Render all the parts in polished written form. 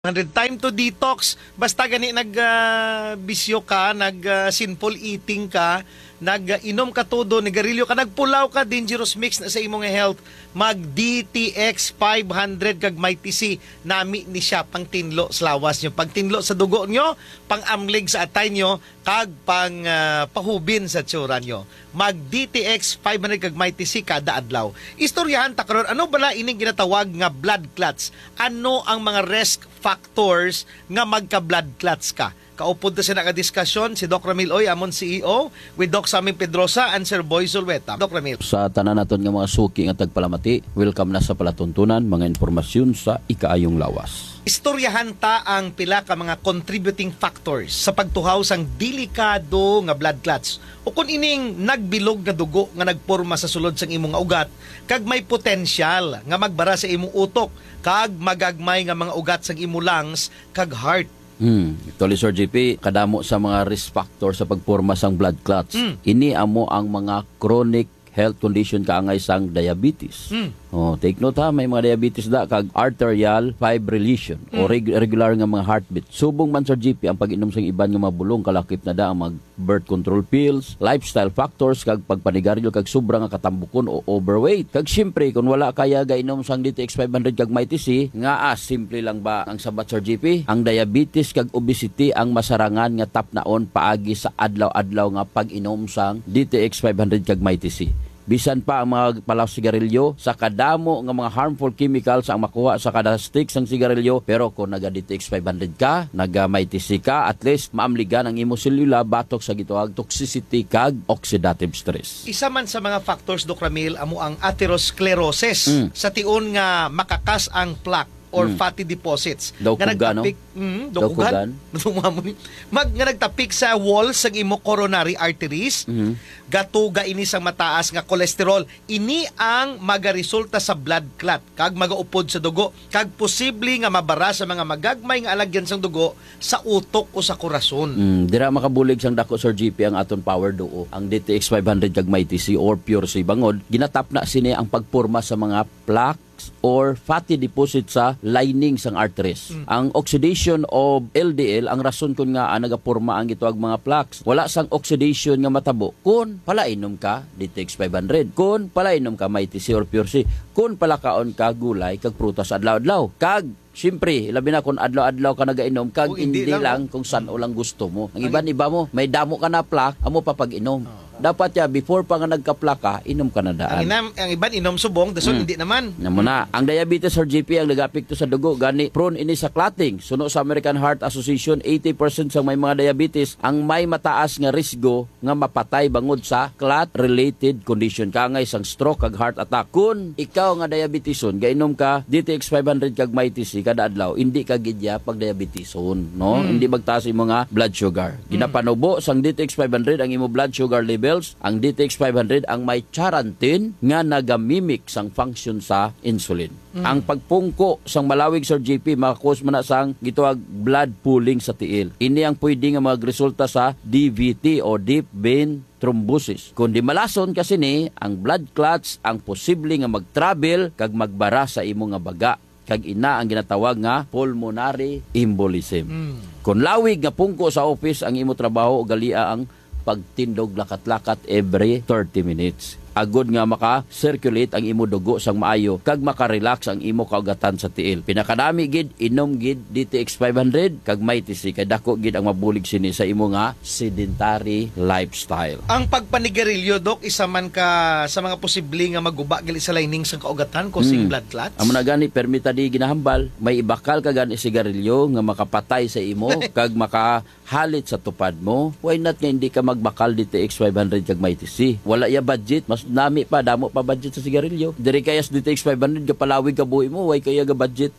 100 time to detox. Basta gani bisyo ka, sinful eating ka, inom ka todo, nagarilyo ka, nagpulaw ka, dangerous mix na sa imong health, mag DTX 500 kag may TC, nami ni siya pang tinlo sa lawas nyo. Pag tinlo sa dugo nyo, pang amlig sa atay nyo, kag pang pahubin sa tsura nyo. Mag DTX 500 kag may TC kada adlaw. Istoryahan ta karon, ano bala ining ginatawag nga blood clots? Ano ang mga risk factors nga magka-blood clots ka? Kaupod na siya nakadiskusyon si Doc Ramil Oy, amon CEO, with Doc Saming Pedrosa and Sir Boy Zulweta. Doc Ramil. Sa tanan naton nga mga suki nga tagpalamati, welcome na sa palatuntunan, mga informasyon sa ikaayong lawas. Istoryahan ta ang pila ka mga contributing factors sa pagtuhaw sang delikado nga blood clots. O kung ining nagbilog nga dugo nga nagporma sa sulod sang imong ugat, kag may potensyal nga magbara sa imong utok, kag magagmay nga mga ugat sang imong lungs kag heart. Actually, Sir JP, kadamo sa mga risk factor sa pagporma sang blood clots. Ini amo ang mga chronic health condition kaangay sang diabetes. Take note ha, may mga diabetes da kag arterial fibrillation o regular nga mga heartbeat. Subong man Sir GP ang pag-inom sang iban nga mabulong kalakip na da ang mag birth control pills, lifestyle factors kag pagpanigarilyo kag sobra nga katambukon o overweight. Kag syempre kung wala kaya gainom sang DTX 500 kag may TC, nga simple lang ba ang sabat Sir GP? Ang diabetes kag obesity ang masarangan nga tapnaon paagi sa adlaw-adlaw nga pag-inom sang DTX 500 kag may TC. Bisan pa ang mga palaw sigarilyo sa kadamo nga mga harmful chemicals ang makuha sa kada stick sang sigarilyo, pero kung naga DTX 500 ka, naga may TC ka, at least maamligan ang imo selula batok sa gituwag toxicity kag oxidative stress. Isa man sa mga factors, Doc Ramil, amo ang atherosclerosis sa tiun nga makakas ang plaque or fatty deposits. Daukugan, no? Daukugan. Nga nagtapik sa walls sa imo coronary arteries, gatuga ini sa mataas nga cholesterol. Ini ang magaresulta sa blood clot, kag magaupod sa dugo, kag posible nga mabara sa mga magagmay nga alagyan sang dugo sa utok o sa korason. Dira makabulig sang dako Sir GP ang aton power duo. Ang DTX 500 kag may TC or Pure C bangod, ginatap na sini ang pagporma sa mga plaque or fatty deposit sa lining sang arteries. Ang oxidation of LDL ang rason kun nga nagaporma ang gituwag mga plaques. Wala sang oxidation nga matabo kun palainom ka DTX 500, kun palainom ka may TC or Pure C, kun palakaon ka gulay kag prutas adlaw-adlaw. Kag siyempre, labi na kung adlaw-adlaw ka nagainom, kag hindi lang kung saan o lang gusto mo. Ang iba mo, may damo ka na plaque, amo pa pag-inom. Dapat ya, before pa nga nagka-plaka, inom ka na daan. Ang iban inom subong, dason hindi naman. Namuna, ang diabetes Sir GP ang nagapikto sa dugo, gani prone ini sa clotting. Suno sa American Heart Association, 80% sa may mga diabetes ang may mataas nga risgo nga mapatay bangod sa clot-related condition. Kaangay sang stroke kag heart attack. Kung ikaw nga diabeteson, gainom ka DTX 500 kag may TC kada adlaw, hindi ka gidya pag diabeteson, no? Hindi magtaas imo nga blood sugar. Ginapanubo sang DTX 500 ang imo blood sugar level. Ang DTX 500 ang may charantin nga nagamimik sang function sa insulin. Ang pagpungko sang malawig Sir GP makakos man na sang gituwag blood pooling sa tiil. Ini ang pwede nga magresulta sa DVT o deep vein thrombosis. Kung di malason kasi ni, ang blood clots ang posible nga mag-travel kag magbara sa imo nga baga. Kag ina ang ginatawag nga pulmonary embolism. Kung lawig nga pungko sa office ang imo trabaho o galia ang pagtindog lakat-lakat every 30 minutes. Agod nga maka-circulate ang imo dugo sang maayo kag maka-relax ang imo kaugatan sa tiil. Pinakadami gid inom gid DTX 500 kag may TC kay dako gid ang mabulig sini sa imo nga sedentary lifestyle. Ang pagpanigarilyo, Dok, isa man ka sa mga posible nga maguba gali sa lining sang kaugatan causing blood clots. Amo na gani permita di ginahambal, may ibakal ka gani sigarilyo nga makapatay sa imo kag makahalit sa tupad mo. Why not nga hindi ka magbakal DTX 500 kag may TC? Wala ya budget, mas nami pa, damo pa budget sa sigarilyo. Diri kayas DTX 500 kapalawig ka buhi mo, way kaya ga budget.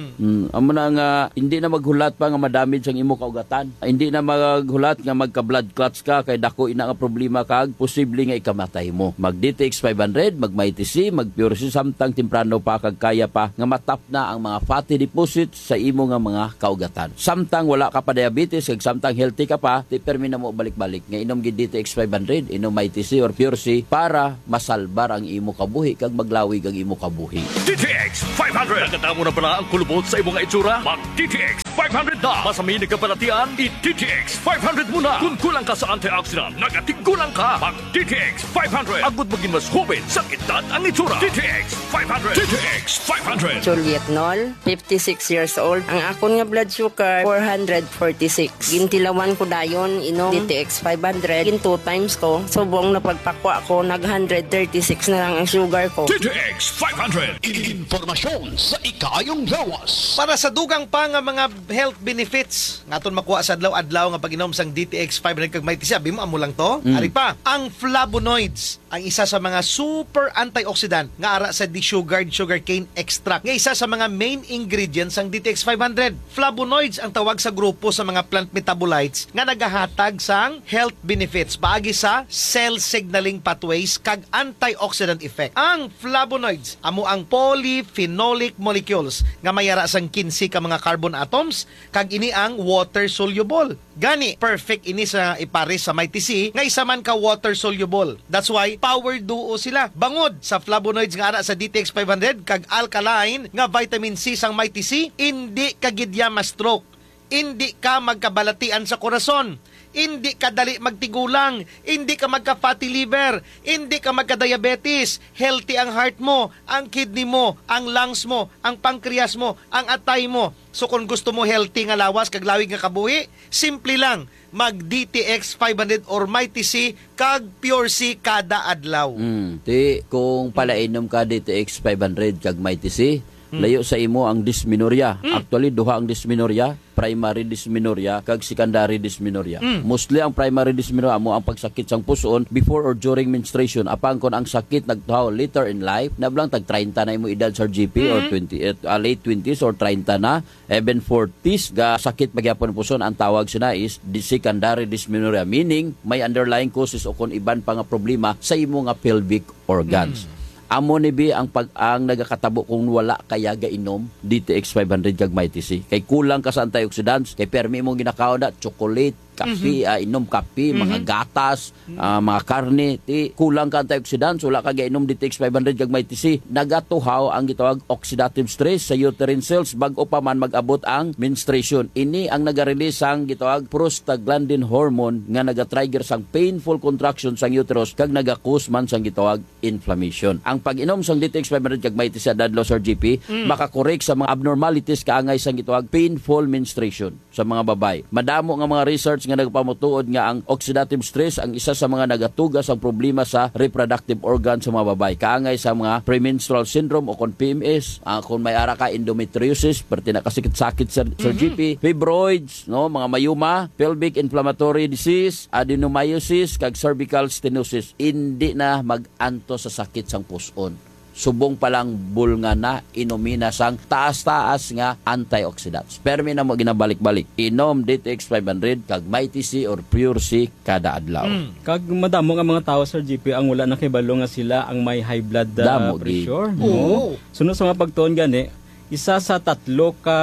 Amo na nga hindi na maghulat pa nga madamage ang imo kaugatan. Hindi na maghulat nga magka-blood clots ka kay dako ina nga problema kag posible nga ikamatay mo. Mag DTX 500, mag may TC, mag Pure C samtang temprano pa kag kaya pa nga matap na ang mga fatty deposits sa imo nga mga kaugatan. Samtang wala ka pa diabetes kag samtang healthy ka pa, ti permi na mo balik-balik nga inom gid DTX 500, inom may TC or Pure C para masalbar ang imo kabuhi kag maglawig ang imo kabuhi. DTX 500. Nakatamo na pala ang ang kulubot sa imong itsura? Mag-DTX 500 na! Masamini ka palatian, i-DTX 500 muna! Kung kulang ka sa antioxidant, nagatigulang ka! Mag-DTX 500! Agud maging mas hubid sa edad ang itsura! DTX 500! DTX 500! Juliet Nol, 56 years old. Ang akon nga blood sugar, 446. Gintilawan ko dayon, inom DTX 500. Gin 2 times ko. Subong na pagpakwa ko, nag 136 na lang ang sugar ko. DTX 500! Informasyon sa ikayong lawas. Para sa dugang pa nga mga health benefits nga aton makuha sa adlaw-adlaw nga pag-inom sang DTX 500 kag may sabi mo amo lang to. Ari pa, ang flavonoids ang isa sa mga super antioxidant nga ara sa desugared sugarcane extract nga isa sa mga main ingredients sang DTX 500. Flavonoids ang tawag sa grupo sa mga plant metabolites nga nagahatag sang health benefits paagi sa cell signaling pathways kag antioxidant effect. Ang flavonoids amo ang polyphenolic molecules nga mayara sang 15 ka mga carbon atoms kag ini ang water soluble. Gani perfect ini sa ipares sa Mighty C nga isa man ka water soluble. That's why power duo sila. Bangod sa flavonoids nga ara sa DTX 500 kag alkaline nga vitamin C sang Mighty C, hindi ka gidya ma-stroke. Hindi ka magkabalatian sa korason. Hindi ka dali magtigulang, hindi ka magka-fatty liver, hindi ka magka-diabetes, healthy ang heart mo, ang kidney mo, ang lungs mo, ang pancreas mo, ang atay mo. So kung gusto mo healthy nga lawas, kag lawig nga kabuhi, simple lang, mag DTX 500 or Mighty C, kag Pure C kada adlaw. Ti, kung palainom ka DTX 500 kag Mighty C, layo sa imo ang dysmenorrhea. Actually, duha ang dysmenorrhea, primary dysmenorrhea kag secondary dysmenorrhea. Mostly ang primary dysmenorrhea mo ang pagsakit sang puson before or during menstruation. Apang kon ang sakit nagtuhaw later in life, nablang tag 30 na imo edad sa GP or 20 late 20s or 30 na, even 40s ga sakit pagyapon puson, ang tawag sina is secondary dysmenorrhea, meaning may underlying causes o kon iban pa nga problema sa imo nga pelvic organs. Amo ni bi ang nagakatabo kung wala kaya gainom DTX 500 kag Mighty C. Kay kulang ka sa antioxidants, kay permi mong ginakaon na chocolate, kape, inom kape, mga gatas, mga karne, kulang ka antioxidants, wala ka gainom DTX 500 kag Mighty C. Nagatuhaw ang gitawag oxidative stress sa uterine cells bago pa man mag-abot ang menstruation. Ini ang nagarelease ang gitawag prostaglandin hormone nga nagatrigger sang painful contraction sang uterus kag nagakos man sang gitawag inflammation. Ang pag-inom sang DTX 500 kag Mighty C dadlo sa GP makakorek sa mga abnormalities kaangay sang gitawag painful menstruation sa mga babay. Madamo nga mga research nga nagpamutuod nga ang oxidative stress ang isa sa mga nagatugas ang problema sa reproductive organ sa mga babay. Kaangay sa mga premenstrual syndrome o kon PMS, kung may ara ka endometriosis, perti na kasakit-sakit sa GP, fibroids, no, mga mayuma, pelvic inflammatory disease, adenomyosis, kag cervical stenosis. Hindi na mag-anto sa sakit sang puson. Subong palang bulnga na inomina sang taas-taas nga antioxidants. Permi na mo ginabalik-balik. Inom DTX 500 kag Mighty C or Pure C kada adlaw. Kag madamo nga mga tao sa GP ang wala nakibalo nga sila ang may high blood pressure. No? Sunod sa mga pagtuon gani, isa sa 3 ka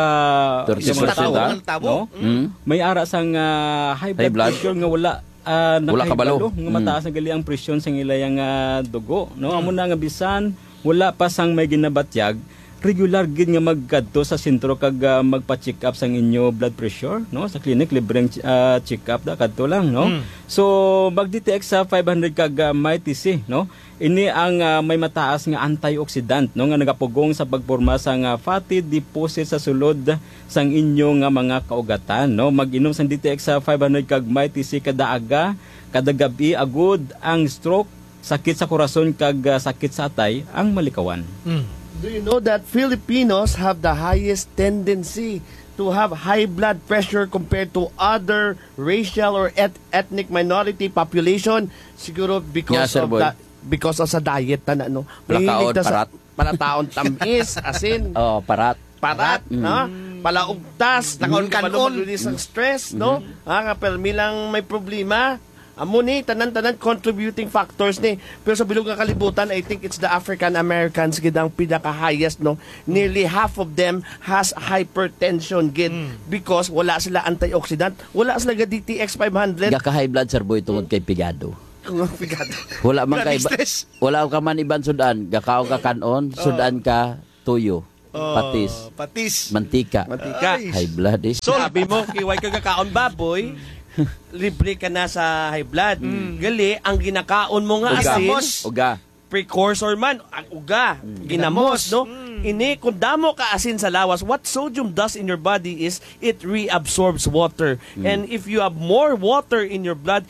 30% tabo. may ara sang high blood pressure nga wala kabalo nga mataas ang gali ang presyon sa ilayang dugo, no? Amo na nga bisan wala pa sang may ginabatyag, regular gid nga magkadto sa sentro kag magpa-check up sang inyo blood pressure, no? Sa clinic libreng check up da kadto lang, no? So mag DTX sa 500 kag Mighty C, no? Ini ang may mataas nga antioxidant, no, nga nagapugong sa pagporma sang fatty deposit sa sulod sang inyo nga mga kaugatan, no? Mag-inom sang DTX sa 500 kag Mighty C kada aga, kada gabi agud ang stroke, sakit sa korason kag sakit sa atay ang malikawan. Do you know that Filipinos have the highest tendency to have high blood pressure compared to other racial or ethnic minority population? Siguro because Yeah, of that, because of sa diet na no. Plakaon, Sa parat. palataon tamis, asin, parat. no? Palaugtas, Nakaon-kanon. release ang stress, no? Kapel milang may problema. Amo ni tanan-tanan contributing factors ni. Pero sa bilog nga kalibutan, I think it's the African Americans gid ang pinaka-highest, no. Nearly half of them has hypertension gid because wala sila antioxidant, wala sila ga DTX 500. Gaka high blood sir boy tungod kay pigado. Pigado. Wala man kay Stress. wala ka man iban sudan, gakaw ka kanon, sudan ka tuyo. Patis. mantika. Mantika. Ay. High blood eh. Sabi mo, kiway kagakaon baboy, libre ka na sa high blood. Gali, ang ginakaon mo nga Uga. asin, Uga. precursor man, ang uga, ginamos, no? Ini, kung damo ka asin sa lawas, what sodium does in your body is it reabsorbs water. And if you have more water in your blood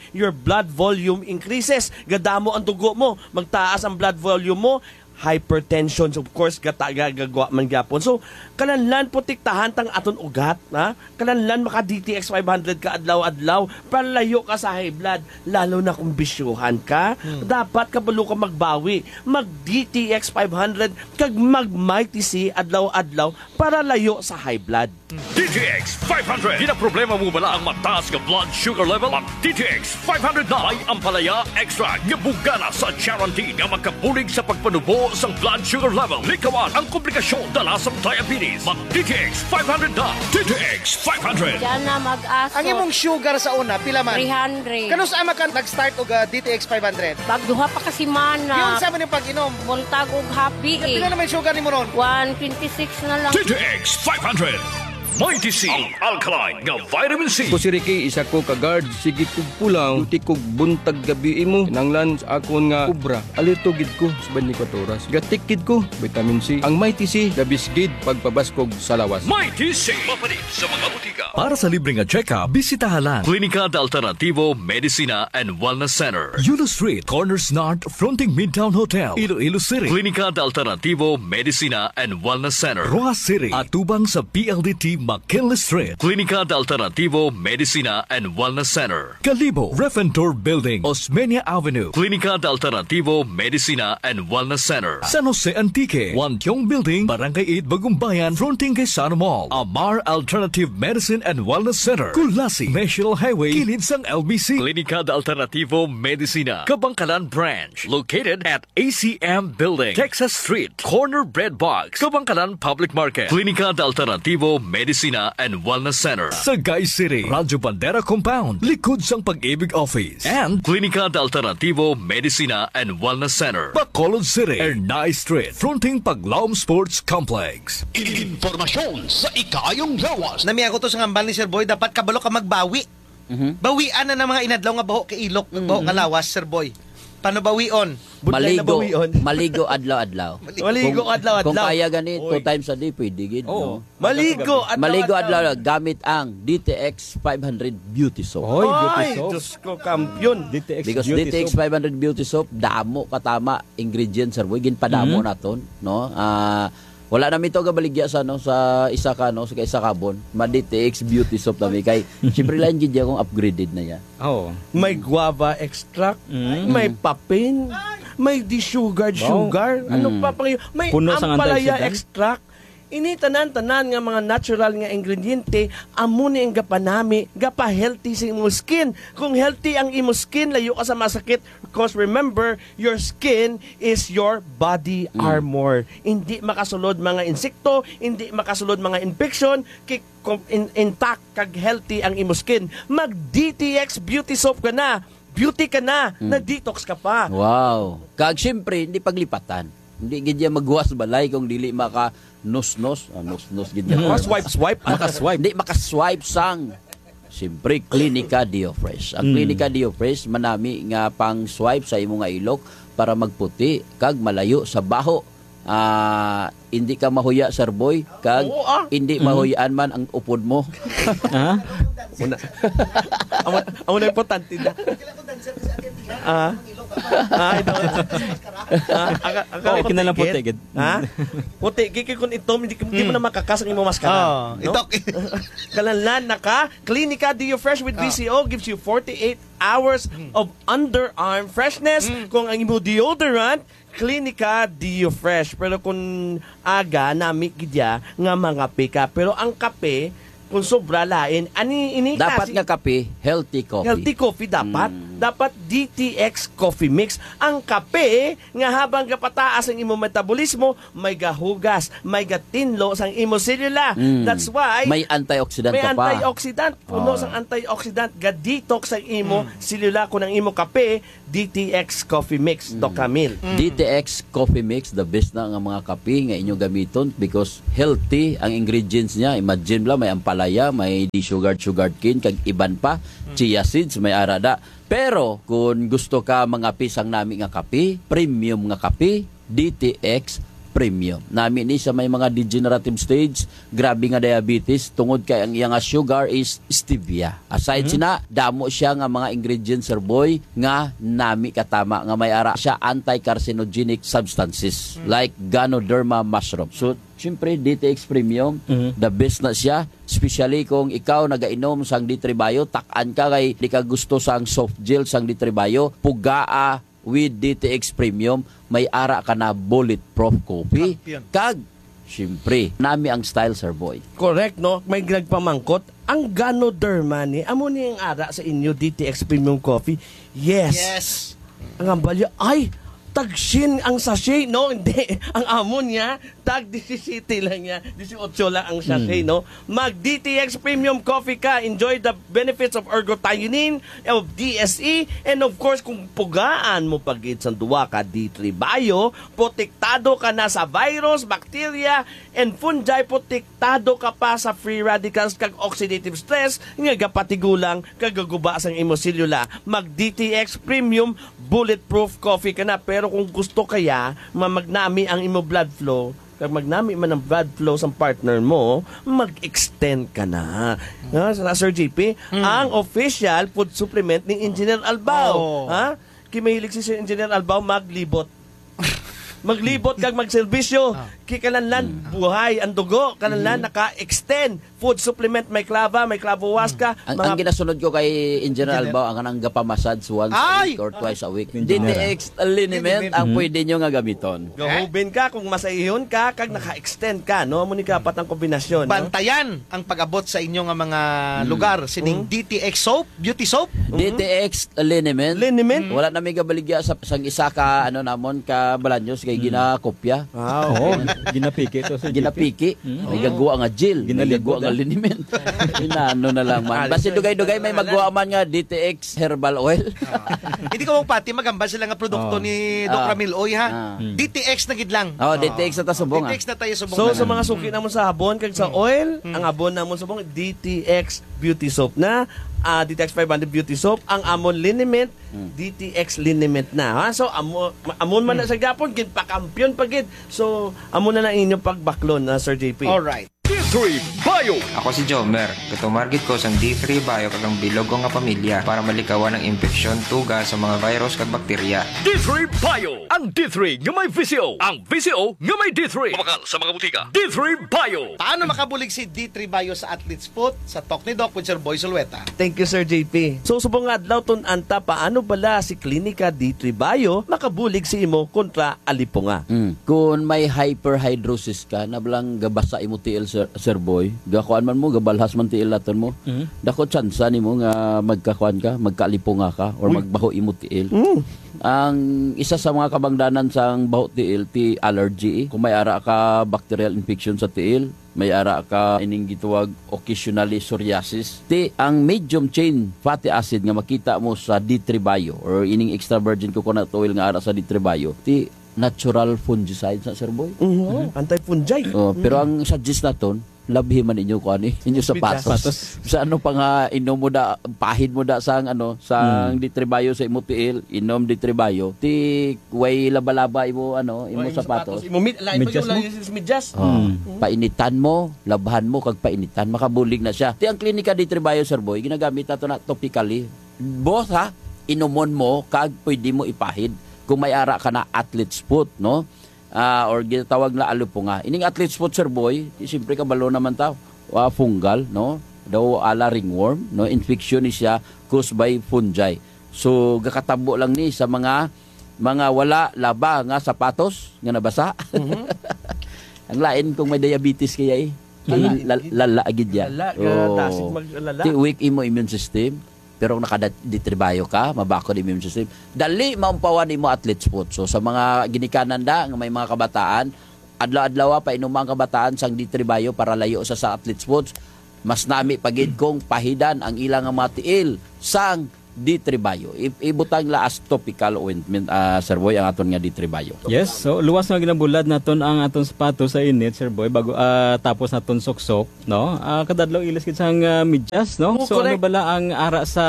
volume increases. Gadamo ang dugo mo, magtaas ang blood volume mo, hypertension, so of course, gagawa man gyapon. So, kalanlan po tiktahan tang aton ugat, ha? Kalanlan maka DTX 500 ka adlaw-adlaw, palayo ka sa high blood, lalo na kung bisyuhan ka, dapat kabalo ka magbawi. Mag DTX 500 kag mag Mighty C adlaw-adlaw para layo sa high blood. DTX 500. Di na problema mo bala ang mataas nga blood sugar level? Ang DTX 500 na ay ampalaya extra nga bugana sa guarantee nga magkabulig sa pagpanubo sa blood sugar level. Likawan ang komplikasyon dala sa diabetes. Mag DTX 500 na. DTX 500. Diyan na mag-aso. Ang imong sugar sa una, pila man? 300. Kanus ama ka nag-start og DTX 500? Pagduha pa kasi Yung mana. sa man yung pag-inom. Buntag og happy Pila naman yung sugar ni mo ron? 126 na lang. DTX 500. Mighty C. Ang alkaline nga vitamin C. Ko si Ricky, isa ko ka-guard. Sige kog pulang, duti kog buntag gabi mo. Nanglan sa akon nga kubra. Alerto gid ko sa 24 oras. Gatikid ko, vitamin C. Ang Mighty C, labis gid pagpabaskog sa lawas. Mighty C. Mapalit sa mga butika. Para sa libre nga check-up, bisitahan lang Klinika de Alternativo Medicina and Wellness Center. Yulo Street, Corners North, fronting Midtown Hotel, Iloilo City. Klinika de Alternativo Medicina and Wellness Center. Rojas City, atubang sa PLDT McKinley Street. Klinika de Alternativo Medicina and Wellness Center. Kalibo, Refentor Building, Osmeña Avenue. Klinika de Alternativo Medicina and Wellness Center. San Jose Antique, Wantiong Building, Barangay 8, Bagumbayan, fronting kay Sana Mall. Amar Alternative Medicine and Wellness Center. Kulasi, National Highway, kilid sang LBC. Klinika de Alternativo Medicina, Kabangkalan Branch. Located at ACM Building, Texas Street, Corner Bread Box, Kabangkalan Public Market. Klinika de Alternativo Medicina and Wellness Center. Sagay City, Radyo Bandera Compound, likod sang Pag-ibig Office. And Klinika de Alternativo Medicina and Wellness Center. Bacolod City, Ernay Street, fronting Paglaom Sports Complex. Informasyon sa ikayong lawas. Nami ako to sa ngambal ni Sir Boy, dapat kabalo ka magbawi. Bawian na ng mga inadlaw nga baho kay ilok, baho nga lawas, Sir Boy. Paano bawion? Budlay na Maligo, bawion. maligo adlaw-adlaw. Maligo adlaw-adlaw. Kung kaya gani, Oy. 2 times a day, pwede gid. Oo. No? Maligo adlaw-adlaw. Maligo adlaw gamit ang DTX 500 Beauty Soap. Oy, beauty Ay, soap. Diyos ko, kampiyon. DTX Because beauty DTX soap. 500 Beauty Soap, damo katama ingredients, sir boy, ginpadamo naton, no? Wala na mito ga baligya sa no sa isa ka no sa isa kabon. Ma DTX Beauty Soap nami kay syempre lang gid akong upgraded na ya. Oo. May guava extract, may papin, may sugar. Ano pa pang may Puno sang ampalaya antioxidant. extract. Ini tanan-tanan nga mga natural nga ingrediente amo ni ang gapanami gapa-healthy sa imong skin. Kung healthy ang imong skin, layo ka sa masakit because remember, your skin is your body armor. Hindi makasulod mga insekto, hindi makasulod mga infection, intact kag healthy ang imong skin. Mag DTX Beauty Soap ka na. Beauty ka na, nag-detox ka pa. Wow. Kag syempre hindi paglipatan. Hindi gid ya magwas balay kung dili maka nos-nos, gid ya. Swipe. Hindi makaswipe sang syempre Klinika Dio Fresh. Ang Klinika Dio Fresh manami nga pang swipe sa imong nga ilok para magputi kag malayo sa baho. Hindi ka mahuya, Sir Boy, kag hindi mahuyaan man ang upod mo. Ha? Amo na importante na. Okay, kinalang puti, gid. Ha? Puti, kiki kun ito, hindi mo na makakas ang imong maskara. No? Itok. Kalanlan naka, Klinika Dio Fresh with VCO gives you 48 hours of underarm freshness. Kung ang imong deodorant, Klinika Dio Fresh. Pero kung aga, nami gidya nga mga kape ka. Pero ang kape, kung sobra lain, ini Dapat kasi- nga kape, healthy coffee. Healthy coffee dapat. Dapat DTX Coffee Mix. Ang kape, nga habang kapataas ang imo metabolismo, may gahugas, may gatinlo sang imo selula. That's why, May antioxidant may ka pa. antioxidant. Puno sang antioxidant. Ga-detox ang imo selula kung ang imo kape, DTX Coffee Mix. Doc Camille. DTX Coffee Mix, the best na nga mga kape nga inyo gamiton because healthy ang ingredients niya. Imagine lang, may ampalaya, may sugar cane, kag iban pa, chia seeds, may arada. Pero kung gusto ka mga pisang nami nga kape, premium nga kape, DTX Premium. Nami ni sa may mga degenerative stage, grabe nga diabetes, tungod kay ang iyang sugar is stevia. Aside sina, damo siya nga mga ingredients, sir boy, nga nami katama, nga may ara siya anti-carcinogenic substances like Ganoderma mushroom. So, siyempre, DTX Premium, the best na siya. Especially kung ikaw nagainom sang Ditribayo, takan ka kay di ka gusto sang soft gel sang Ditribayo, pugaa with DTX Premium, may ara ka na bulletproof coffee. Champion. Kag, siyempre, nami ang style, sir boy. Correct, no? May nagpamangkot. Ang Ganoderma ni, amo ni ang ara sa inyo DTX Premium Coffee? Yes. Yes. Ang ambalya, ay, tagsin ang sachet, no? Hindi. Ang amo niya, tag 17 lang niya. 18 lang ang sachet, no? Mag DTX Premium Coffee ka. Enjoy the benefits of ergothioneine, of DSE, and of course, kung pugaan mo pagit sa duwa ka D3 Bio, protektado ka na sa virus, bacteria, and fungi, protektado ka pa sa free radicals kag oxidative stress, nga gapatigulang kagaguba sang imo selula. Mag DTX Premium Bulletproof Coffee ka na. Pero kung gusto kaya, mamagnami ang imo blood flow, kag magnami man ang blood flow sa partner mo, mag-extend ka na. Sa Sir JP, ang official food supplement ni Engineer Albao. Oh. Ha? Kimahilig si Sir Engineer Albao maglibot. Maglibot kag magserbisyo. Kikalanlan buhay ang dugo. Kalanlan naka-extend. Food supplement, may klava, may klavowaska. Ang ginasunod ko kay Engineer Albao, ang kanang gapamassage once a Ay! week or twice a week. Engineer. DTX liniment ang pwede nyo nga gamiton. Gahubin ka kung masayihon ka, kag naka-extend ka, no? Muni ka apat ang kombinasyon, no? Bantayan ang pag-abot sa inyo nga mga lugar. Sining DTX soap, beauty soap. DTX liniment. Liniment? Wala na may gabaligya sa sang isa ka ano namon ka balanyos kay ginakopya. Oo, ginapiki to sa Ginapiki. May gagawa nga gel, may Ginalibot, gagawa nga liniment. Inano na lang man. Basta dugay-dugay may magawa man nga DTX herbal oil. Hindi ko mong pati magamba sila nga produkto ni Doc Ramil Oy ha. DTX na gid lang. Oh, DTX na ta subong. DTX na tayo subong. So na sa lang. mga suki namon sa habon kag sa oil, ang abon namon sa bong DTX Beauty Soap na, DTX 500 Beauty Soap, ang amon liniment DTX liniment na. Ha? So amon man na sa gapon gid pakampyon pagid. So amon na inyo pagbaklon na Sir JP. Alright. D3 Bio. Ako si Jomer. Katumargit ko sang D3 Bio kagang bilog ko nga pamilya para malikawan ang infeksyon, tuga sa mga virus kag bakterya. D3 Bio. Ang D3 nga may VCO. Ang VCO nga may D3. Kumakal sa mga butika. D3 Bio. Paano makabulig si D3 Bio sa Athlete's Foot sa Talk ni Doc with Sir Boy Sulweta? Thank you, Sir JP. So, subong nga adlaw ton anta, paano bala si Klinika D3 Bio makabulig si imo kontra alipunga? Kung may hyperhidrosis ka, nabalang gabasa imo tiil sir boy, gakuan man mo, gabalhas man tiil laton mo, dako tsansa nimo nga magkakuan ka, magkalipunga ka, or magbaho imo tiil. Ang isa sa mga kabangdanan sang baho tiil, ti allergy. Kung may ara ka bacterial infection sa tiil, may ara ka ining gituwag occasionally psoriasis. Ti ang medium chain fatty acid nga makita mo sa D3 Bio or ining extra virgin coconut oil nga ara sa D3 Bio, ti natural fungicide sa sir boy. Anti-fungi. Oh, pero ang suggest naton, labhi man inyo ko ani, inyo sapatos. Sa ano pa nga inom mo da, pahid mo da sang ano, sang D3 Bio sa imo tiil, inom D3 Bio. Ti way laba-laba imo ano, imo sapatos. Imo lain pa Medyas yung lang medyas. Painitan mo, labhan mo kag painitan, makabulig na siya. Ti ang klinika D3 Bio sir boy, ginagamit nato na topically. Both ha, inumon mo kag pwede mo ipahid kung may ara ka na athlete's foot, no? Or ginatawag na alipunga. Ining athlete's foot, sir boy, siyempre kabalo naman tao. Fungal, no? Daw ala ringworm, no? Infection ni siya caused by fungi. So, gakatabo lang ni sa mga wala laba nga sapatos nga nabasa. Ang lain kung may diabetes kaya eh. lala agid yan. Lala, dasig maglala. Ti weak imo immune system, pero kung nakaditribayo ka, mabakod immune system. Dali maumpawan imo athlete sport. So sa mga ginikanan da nga may mga kabataan, adlaw-adlaw pa inumang kabataan sang ditribayo para layo sa athlete sports. Mas nami pagid kong pahidan ang ilang nga mga tiil sang ditribayo. Ibutang la as topical ointment, Sir Boy, ang aton nga ditribayo. Yes, so luwas nga ginabulad naton ang aton sapatos sa init, Sir Boy, bago tapos naton soksok, no? Kadadlaw ilis kit sang medyas, no? So correct. ano bala ang ara sa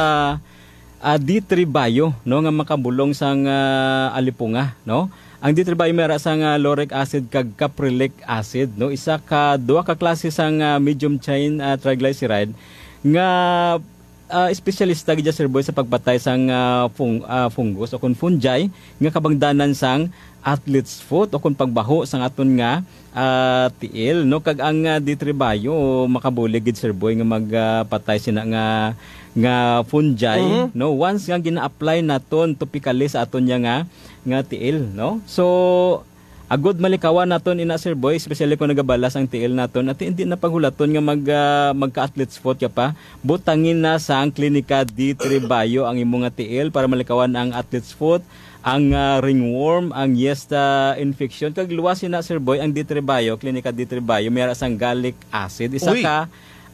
ditribayo, no, nga makabulong sang alipunga, no? Ang ditribayo may ara sang lauric acid kag caprylic acid, no? Isa ka duha ka klase sang medium chain triglyceride nga espesyalista gid Sir Boy sa pagpatay sang fungus o kun fungi nga kabangdanan sang athlete's foot o kun pagbaho sang aton nga tiil, no? Kag ang ditribayo makabuli gid Sir Boy nga magpatay sina nga fungi, no? Once nga gina-apply naton topically sa aton nga tiil, no? So agod malikawan naton ina Sir Boy, especially kung nagabalas ang tiil naton at hindi na paghulaton nga magka-athlete's foot ka pa, butangin na sa ang klinika D3 Bio ang imong nga tiil para malikawan ang athlete's foot, ang ringworm, ang yeast infection. Kag luwasin na Sir Boy ang D3 Bio, klinika D3 Bio, mayroon sang gallic acid, isa ka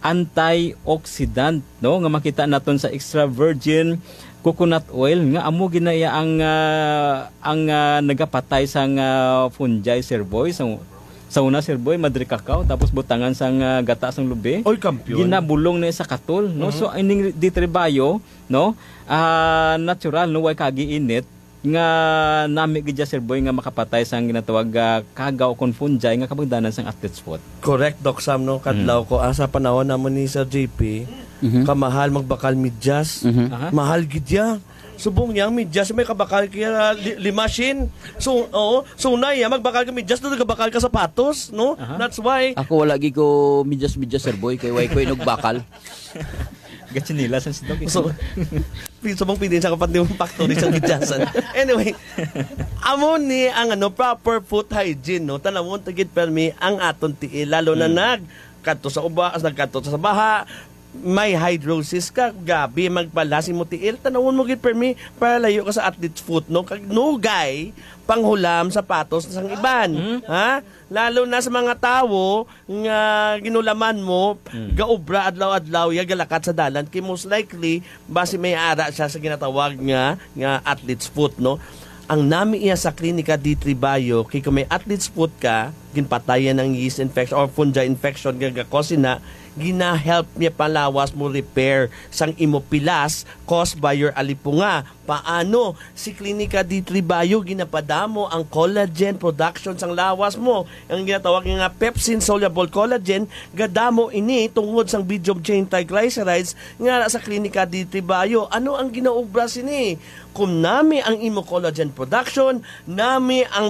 antioxidant, no, nga makita naton sa extra virgin coconut oil nga amo ginaya ang nagapatay sang fungi, Sir Boy. Sa una Sir Boy madri kakao tapos butangan sang gata sang lubi. Oy, kampiyon. Ginabulong na sa katol, no? So ining ditribayo, no? Natural, no, way kagi init nga nami gid Sir Boy nga makapatay sang ginatawag kagaw kon fungi nga kabangdanan sang athlete's foot. Correct, Doc Sam, no? Kadlaw ko sa panahon naman ni Sir JP, kamahal magbakal medyas. Mahal gid ya. Subong niya medyas may kabakal kaya limasin. So unay magbakal ka medyas do nagbakal ka sapatos, no? That's why Ako wala gi ko medyas Sir Boy kay way ko inugbakal. Gatsinila sa sidog. so subong pidin sa kapatid ng factory sa medyasan. Anyway, amo ni ang proper foot hygiene, no? Tanawon tagid permi ang aton tiil lalo na nagkadto sa ubas, nagkadto sa baha, may hydrosis ka, gabi magbalasi mo tiil, tanawon mo gid permi para layo ka sa athlete's foot, no? Kag nugay panghulam sapatos sang iban, ha? Lalo na sa mga tawo nga ginulaman mo, gaobra adlaw-adlaw ya galakat sa dalan, kay most likely base may ara siya sa ginatawag nga athlete's foot, no? Ang nami iya sa klinika D3 Bio, kay kung may athlete's foot ka, ginpatayan ng yeast infection or fungi infection gagakosin na, gina-help niya palawas mo repair sang imopilas caused by your alipunga. Paano? Si Klinika D3 Bio ginapadamo ang collagen production sang lawas mo. Ang ginatawag nga pepsin soluble collagen, gadamo ini tungod sang medium chain triglycerides nga sa Klinika D3 Bio. Ano ang ginaubra sini? Kung nami ang imo collagen production, nami ang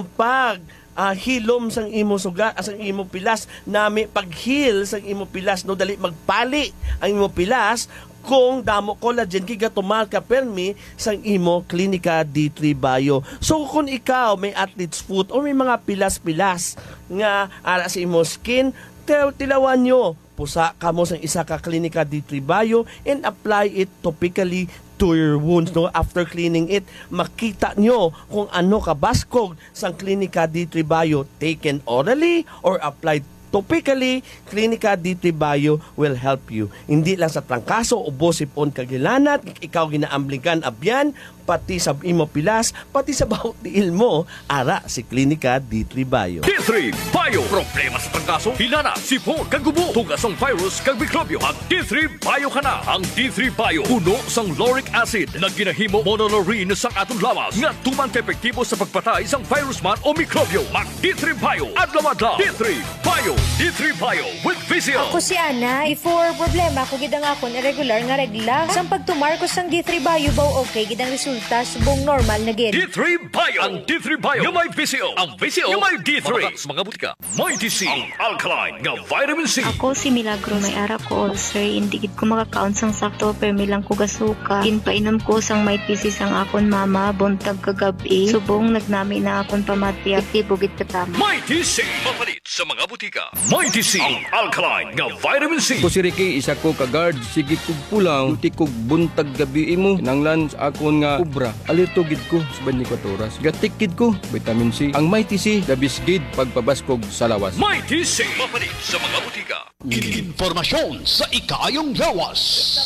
hilom sang imo sugat, sang imo pilas, nami paghil sang imo pilas, no, dali magpali ang imo pilas kung damo collagen kiga tumal ka permi sang imo Klinika D3 Bio. So kung ikaw may athlete's foot or may mga pilas-pilas nga ara sa imo skin, tilawan nyo, pusa ka mo sang isa ka Klinika D3 Bio and apply it topically to your wounds, no? After cleaning it, makita nyo kung ano kabaskog sang Klinika D3 Bio, taken orally or applied topically. Klinika D3 Bio will help you. Hindi lang sa trangkaso, ubo, sipon, kagilanat, ikaw ginaambligan abyan, pati sa imo pilas, pati sa bawat tiil mo, ara si Klinika D3 Bio. D3 Bio. Problema sa trangkaso, hinana, sipon, kagubo, tugas ang virus, kag mikrobyo. Ang D3 Bio ka na. Ang D3 Bio, puno sang lauric acid na ginahimo monolaurin sang atong lawas nga tuman ka-epektibo sa pagpatay sang virus man o mikrobyo. Mag D3 Bio. Adlaw-adlaw. D3 Bio. D3 Bio with Vizio. Ako si Ana. Before problema ko gidang akon irregular nga regla. Sang pagtumar ko sang D3 Bio baw okay gidang resulta subong normal na gid. D3 Bio. Ang D3 Bio yung may Vizio. Ang Vizio yung may D3. Matatas mga butika. May DC. Ang alkaline nga vitamin C. Ako si Milagro, may ara ko ulcer. Hindi gid ko makakaon sang sakto permi lang ko gasuka. Ginpainom ko sang may PC sang akon mama buntag kagabi. Subong nagnami na akon pamatya. Iti bugit katama. May DC. Mapalit sa mga butika. abutika. Mighty C, ang alkaline nga vitamin C. Ko si Ricky, isa ko ka-guard, sige kog pulang, duty kog buntag gabi imo. Kinanglan sa akon nga ubra, alerto gid ko sa 24 oras. Gatikid ko, vitamin C. Ang Mighty C, labis gid pagpabaskog sa lawas. Mighty C, mapalit sa mga abutika. Informasyon sa ikaayong lawas.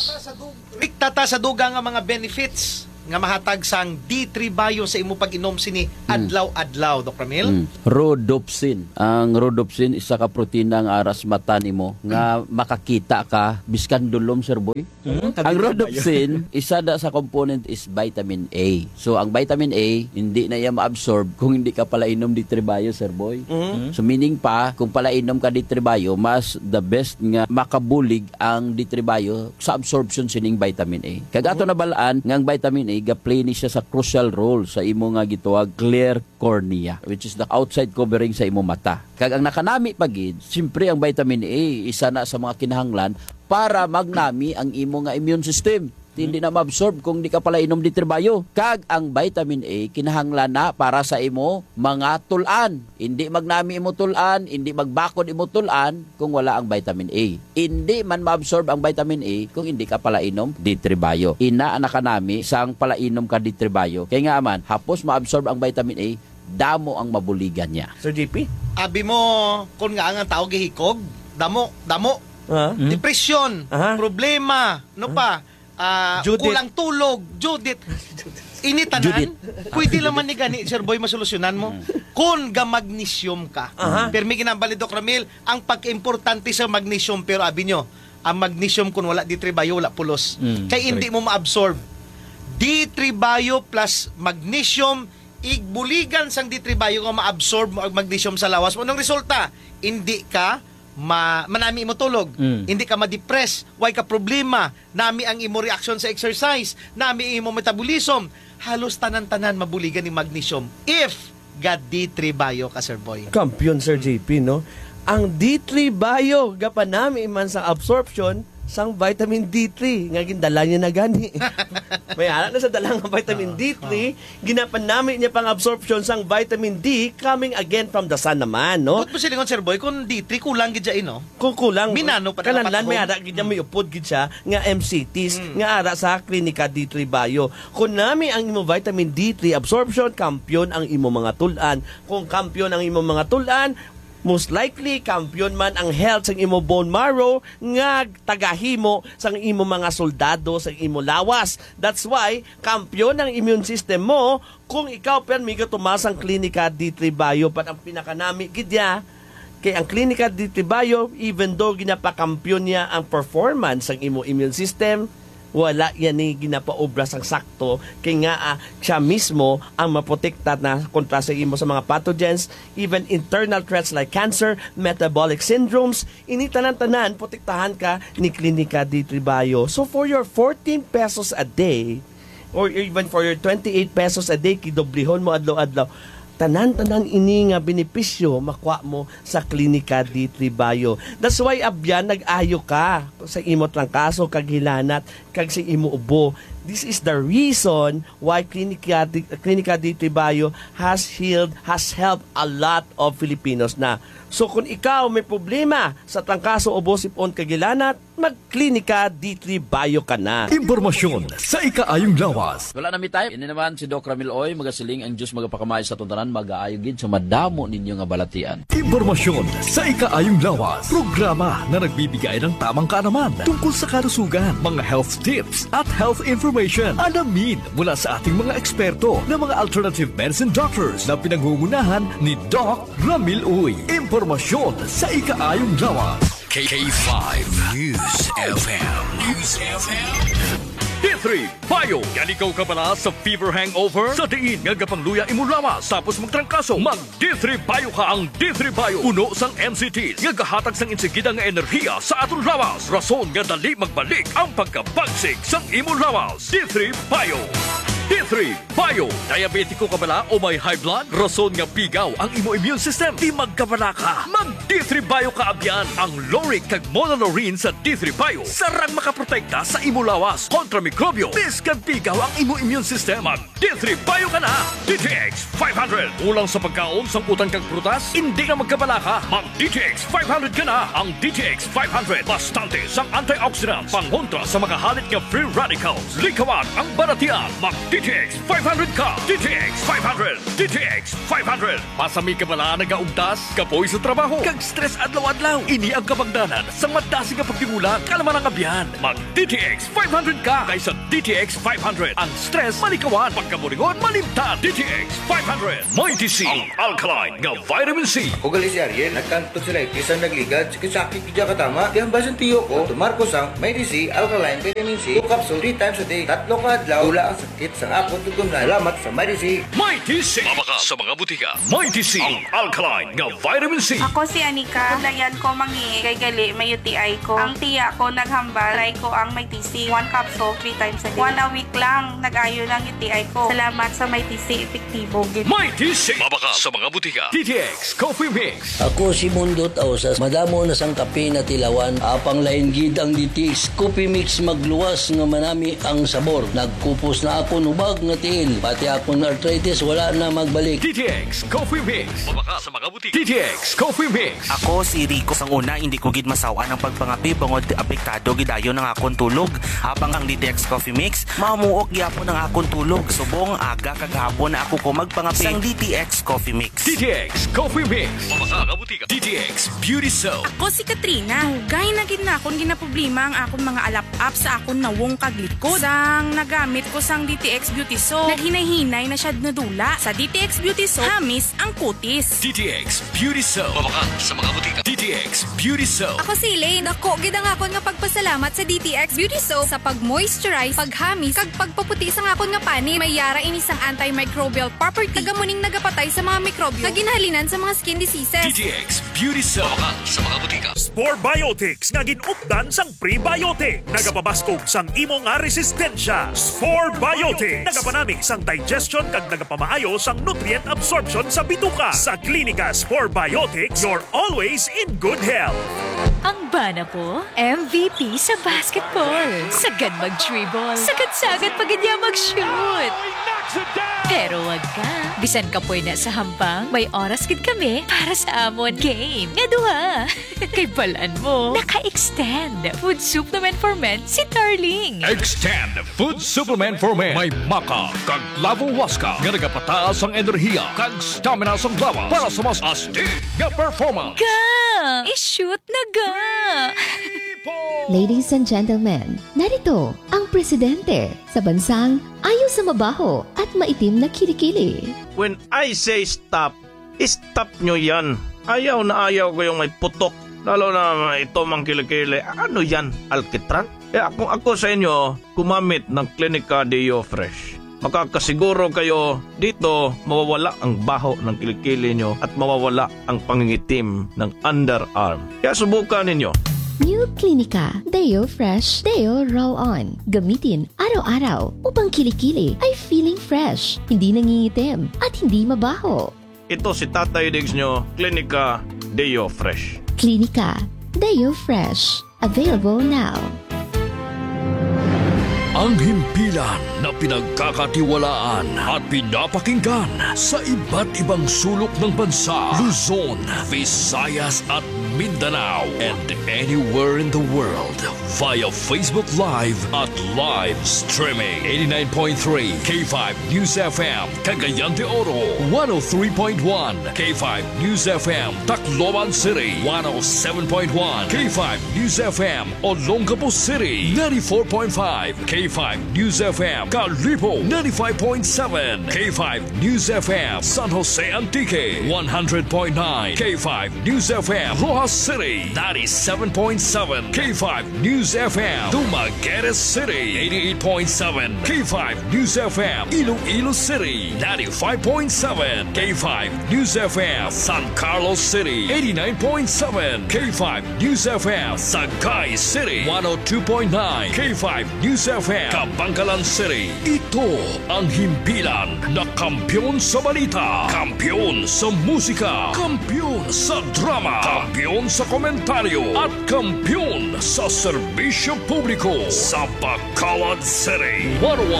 Riktata sa duga nga mga benefits nga mahatag sang D3 Bio sa imo pag-inom sini adlaw-adlaw, Dr. Mil. Rhodopsin. Ang rhodopsin isa ka protina nga aras mata nimo nga makakita ka biskan dulom, sir boy. Ang rhodopsin isa da sa component is vitamin A. So ang vitamin A hindi na iya ma-absorb kung hindi ka pala inom D3 Bio, sir boy. So meaning pa kung pala inom ka D3 Bio, mas the best nga makabulig ang D3 Bio sa absorption sining vitamin A. Kagato na balaan nga ang vitamin A ga-play ni siya sa crucial role sa imo nga gituwag clear cornea, which is the outside covering sa imo mata. Kag ang nakanami pagid, siyempre ang vitamin A isa na sa mga kinahanglan para magnami ang imo nga immune system. Hindi na ma-absorb kung di ka pala inom D3 Bio. Kag ang vitamin A kinahanglan na para sa imo mga tulan. Hindi magnami imo tulan, hindi magbakod imo tulan kung wala ang vitamin A. Hindi man ma-absorb ang vitamin A kung hindi ka pala inom D3 Bio. Ina anak kanami sang pala inom ka D3 Bio. Kaya nga man, hapos ma-absorb ang vitamin A, damo ang mabuligan niya. Sir JP? Abi mo kung nga ang tao gihikog, damo, depresyon, problema, no pa? Kulang tulog, Judith. Initanan, pwede naman ni gani, Sir Boy, masolusyonan mo. Kung ga magnesium ka. Pero may ginambali, Dr. Ramil, ang pag-importante sa magnesium, pero abi nyo, ang magnesium kung wala D3 Bio, wala pulos. Kaya hindi mo ma-absorb. D3 Bio plus magnesium, igbuligan sang D3 Bio nga ma-absorb mo ang magnesium sa lawas mo. Anong resulta? Hindi ka manami imo tulog, hindi ka ma-depress, why ka problema, nami ang imo reaction sa exercise, nami imo metabolism, halos tanan-tanan mabuligan ni magnesium if ga D3 Bio ka, Sir Boy. Kampiyon, Sir JP, no? Ang D3 Bio, gapanami man sa absorption sang vitamin D3 nga gindala niya na gani. May ala na sa dalang vitamin D3, ginapan namin niya pang absorption sang vitamin D coming again from the sun naman, no? Kung silingon, Sir Boy, kung D3 kulang gid siya no? Kung kulang, minano pa kananlan may ara gid may upod gid siya nga MCTs nga ara sa klinika D3 Bio. Kung nami ang imo vitamin D3 absorption, kampiyon ang imo mga tulan. Kung kampiyon ang imo mga tulan, most likely, kampiyon man ang health sa imo bone marrow nga tagahimo sa imo mga soldado sa imo lawas. That's why, kampiyon ang immune system mo kung ikaw permigo tumasang klinika D3 Bio. Pat ang pinakanami gidya, kay ang klinika D3 Bio, even though ginapakampiyon niya ang performance ng imo immune system, wala yan ni ginapaobra sang sakto kay nga siya mismo ang maprotekta na kontra sa imo sa mga pathogens, even internal threats like cancer, metabolic syndromes, initanan-tanan protektahan ka ni Klinika D3 Bio. So for your 14 pesos a day or even for your 28 pesos a day, kidoblihon mo adlaw-adlaw, tanan-tanan ini nga benepisyo makuha mo sa Klinika D3 Bio. That's why abyan nag-ayo ka sa imo trangkaso kag hilanat kag sa imo ubo. This is the reason why Klinika D3 Bio has helped a lot of Filipinos na. So kung ikaw may problema sa trangkaso, ubo, sipon, kagilanat, mag-Klinika D3 Bio ka na. Impormasyon sa ikaayong lawas. Wala na mi time. Ini naman si Doc Ramil Oy, magasiling ang Diyos magapakamay sa tuntanan, mag-aayogin sa madamo ninyo nga balatian. Impormasyon sa ikaayong lawas. Programa na nagbibigay ng tamang kaalaman tungkol sa kalusugan, mga health tips at health information. Alamin mula sa ating mga eksperto na mga alternative medicine doctors na pinangungunahan ni Doc Ramil Oy. Impormasyon sa ikaayong lawas. K5 News FM. D3 Bio. Yan ikaw ka pala sa fever hangover? Sa diin nga gapangluya imo lawas tapos magtrangkaso. Mag D3 Bio ka. Ang D3 Bio uno sang MCTs nga gahatag sang insigida nga enerhiya sa aton lawas. Rason nga dali magbalik ang pagkabagsik sang imo lawas. D3 Bio. D3 Bio. Diabetiko ka bala o may high blood? Rason nga pigaw ang imo immune system. Di magkabala ka. Mag D3 Bio ka abyan. Ang Loric kag Monolorine sa D3 Bio sarang makaprotekta sa imo lawas kontra mikrobyo. Biskan pigaw ang imo immune system. Mag D3 Bio ka na. DTX 500. Ulang sa pagkaon sang utang kag prutas, hindi na magkabala ka. Mag DTX 500 ka na. Ang DTX 500 bastante sang antioxidants pangontra sa makahalit nga free radicals. Likawan ang baratian. Mag DTX 500 ka. DTX 500. DTX 500. Pasami ka bala nagaugtas, kapoy sa trabaho, kag stress adlaw-adlaw. Ini ang kabagdanan sa madasi nga pagtingulang kalaman ang abyan. Mag DTX 500 ka kaysa DTX 500. Ang stress malikawan, pagkaburingon malimtan. DTX 500. May TC ang alkaline nga vitamin C. O galis Ariel, nagkanto sila kisang nagligad, sakit kidya katama, di ang basan tiyo ko, tumarko sang may DC, alkaline, vitamin C, 2 capsule 3 times a day, 3 ka adlaw, wala ang sakit sa akon tugong na alamat sa may DC. May TC. Mabaka sa mga butika. May TC ang alkaline nga vitamin C. Ako si Anika, layan ko mangi, kay gali, may UTI ko. Ang tiya ko naghambal, try ko ang may TC, 1 capsule 3 times a day. 1 a week lang, nag-ayo ng UTI ko. Salamat sa may TC, epektibo. May TC. Mabaka sa mga butika. DTX Coffee Mix. Ako si Mundo Tausas, madamo na sang kape na tilawan, apang lain gid ang DTX Coffee Mix magluwas nga manami ang sabor. Nagkupos na ako nubag nga tiil, pati akong arthritis wala na magbalik. DTX Coffee Mix. Mabaka sa mga butika. DTX Coffee Mix. Ako si Rico, sang una hindi ko gid masawa ng pagpangapi bangod apektado gidayo ng akong tulog. Habang ang DTX Coffee Mix mamuok gyapon ang akong tulog. Subong aga kagahapon na ako ko magpangapi sang DTX Coffee Mix. DTX Coffee Mix. Mabaka sa butika. DTX Beauty Soap. Ako si Katrina. Hugay na gid na akong ginaproblema ang akong mga alap-up sa akong nawong kaglikod. Sang nagamit ko sang DTX Beauty Soap, naghinay-hinay na siya nadula. Sa DTX Beauty Soap, hamis ang kutis. DTX Beauty Soap. Mabaka sa mga butika. DTX Beauty Soap. Ako si Elaine. Dako gid ang akon nga pagpasalamat sa DTX Beauty Soap sa pag-moisturize, paghamis, kag pagpaputi sa akon nga pani. May yara ini sang antimicrobial property. Tagamuning nagapatay sa mga mikrobyo nga ginhalinan sa mga skin diseases. DTX Beauty Soap. Mabaka sa mga butika. Spore Biotics nga ginupdan sang prebiotic. Nagapabaskog sang imo nga resistensya. Spore Biotics. Nagapanami sang digestion kag nagapamaayo sang nutrient absorption sa bituka. Sa Klinika Spore Biotics, you're always in good health. Ang bana po, MVP sa basketball. Sagad mag-dribble. Sagad-sagad pag niya mag-shoot. Pero wag ka. Bisan ka po na sa hambang, may oras gid kami para sa amon game. Nga duha. Kay balaan mo, naka-extend. Food supplement for men si Darling. Extend Food Supplement for Men. May maka kag lavo waska nga nagapataas ang enerhiya kag stamina sang lawas para sa mas astig nga performance. Ga! I-shoot na ga! Ladies and gentlemen, narito ang presidente sa bansang ayaw sa mabaho at maitim na kilikili. When I say stop, stop nyo yan. Ayaw na ayaw ko yung may putok. Lalo na ito mang kilikili. Ano yan? Alkitran? Kung ako sa inyo, kumamit ng Klinika Deo Fresh. Makakasiguro kayo dito mawawala ang baho ng kilikili nyo at mawawala ang pangingitim ng underarm. Kaya subukan ninyo. New Klinika Deo Fresh Deo Roll-On. Gamitin araw-araw upang kilikili ay feeling fresh, hindi nangingitim at hindi mabaho. Ito si Tatay Diggs nyo, Klinika Deo Fresh. Klinika Deo Fresh. Available now. Ang himpilan na pinagkakatiwalaan at pinapakinggan sa iba't ibang sulok ng bansa, Luzon, Visayas at Mindanao, and anywhere in the world via Facebook Live at live streaming. 89.3 K5 News FM, Cagayan de Oro, 103.1 K5 News FM, Tacloban City, 107.1 K5 News FM, Olongapo City, 94.5 K5 News FM, Calipo, 95.7 K5 News FM, San Jose Antique, 100.9 K5 News FM, Rojas Panama City, 97.7 K5 News FM. Dumaguete City, 88.7 K5 News FM. Iloilo City, 95.7 K5 News FM. San Carlos City, 89.7 K5 News FM. Sagay City, 102.9 K5 News FM. Kabangkalan City, ito ang himpilan na kampyon sa balita, kampyon sa musika, kampyon sa drama, kampyon sa komentaryo, at kampyon sa serbisyo publiko sa Bacolod City.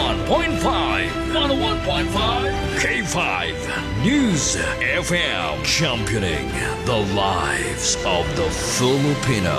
101.5 K5 News FM, championing the lives of the Filipino.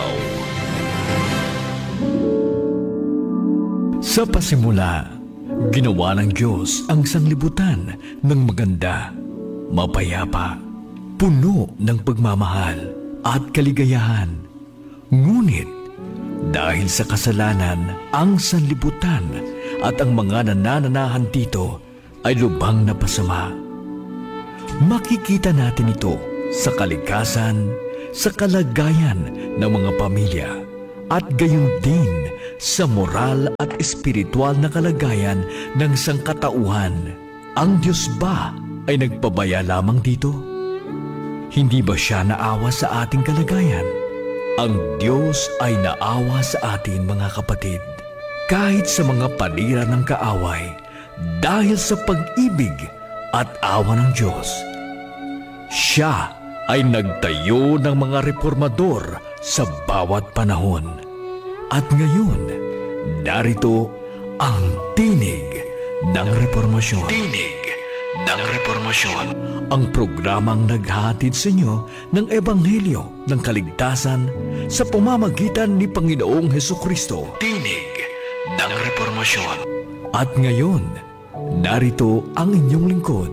Sa pasimula, ginawa ng Diyos ang sanglibutan ng maganda, mapayapa, puno ng pagmamahal at kaligayahan. Ngunit, dahil sa kasalanan, ang sanlibutan at ang mga nanananahan dito ay lubhang napasama. Makikita natin ito sa kalikasan, sa kalagayan ng mga pamilya, at gayon din sa moral at espiritual na kalagayan ng sangkatauhan. Ang Diyos ba ay nagpabaya lamang dito? Hindi ba siya naawa sa ating kalagayan? Ang Diyos ay naawa sa atin, mga kapatid, kahit sa mga panira ng kaaway, dahil sa pag-ibig at awa ng Diyos. Siya ay nagtayo ng mga reformador sa bawat panahon. At ngayon, narito ang Tinig ng Reformasyon. Tinig ng Reformasyon. Ang programang naghahatid sa inyo ng Ebanghelyo ng Kaligtasan sa pamamagitan ni Panginoong Hesukristo. Tinig ng Reformasyon. At ngayon, narito ang inyong lingkod.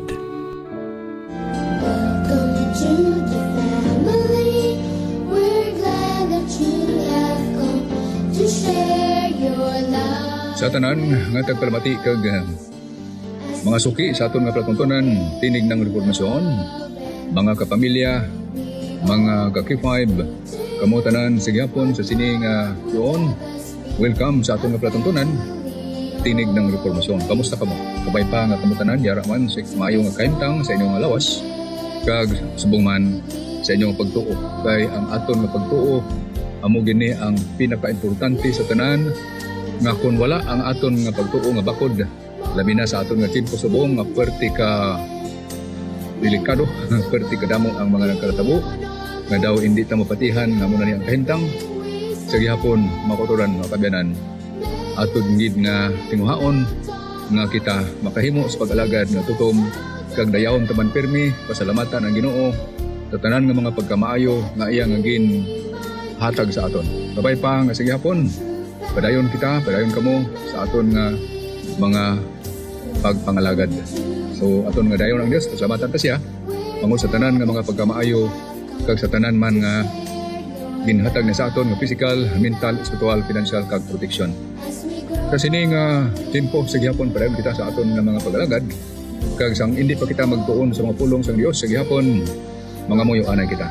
Sa tanan nga tagpalamati kag mga suki sa aton nga palatuntunan, Tinig ng Reformasyon, mga kapamilya, mga ka-K5, kamo tanan sa gyapon sa sini nga doon. Welcome sa aton nga palatuntunan, Tinig ng Reformasyon. Kamusta kamo? Kabay pa nga kamo tanan, yara man sa maayo nga kaimtang sa inyong lawas, kag subong man sa inyong pagtuo. Kay ang aton nga pagtuo amo gini ang pinaka-importante sa tanan, nga kung wala ang aton nga pagtuo nga bakod, labi na sa aton nga timpo subong nga perti ka delikado, perti ka damo ang mga nagkaratabo, nga daw hindi ta mapatihan nga muna ni ang kahintang. Sa gihapon, makuturan, makabianan, aton gid nga tinguhaon nga kita makahimo sa pag-alagad nga tutom kag dayawon taman pirmi, pasalamatan ang Ginoo sa tanan nga mga pagkamaayo nga iya nga gin hatag sa aton. Babay pa nga sa gihapon, padayon kita, padayon kamo sa aton nga mga pagpangalagad. So aton nga dayon ang Dios, pasalamatan ta siya tungod sa tanan nga mga pagkamaayo kag sa tanan man nga ginhatag na sa aton nga physical, mental, spiritual, financial kag protection. Kasi ni nga tempo sa gihapon padayon kita sa aton nga mga pagalagad kag sang hindi pa kita magtuon sa mga pulong sang Dios sa gihapon, mga muyo anay kita.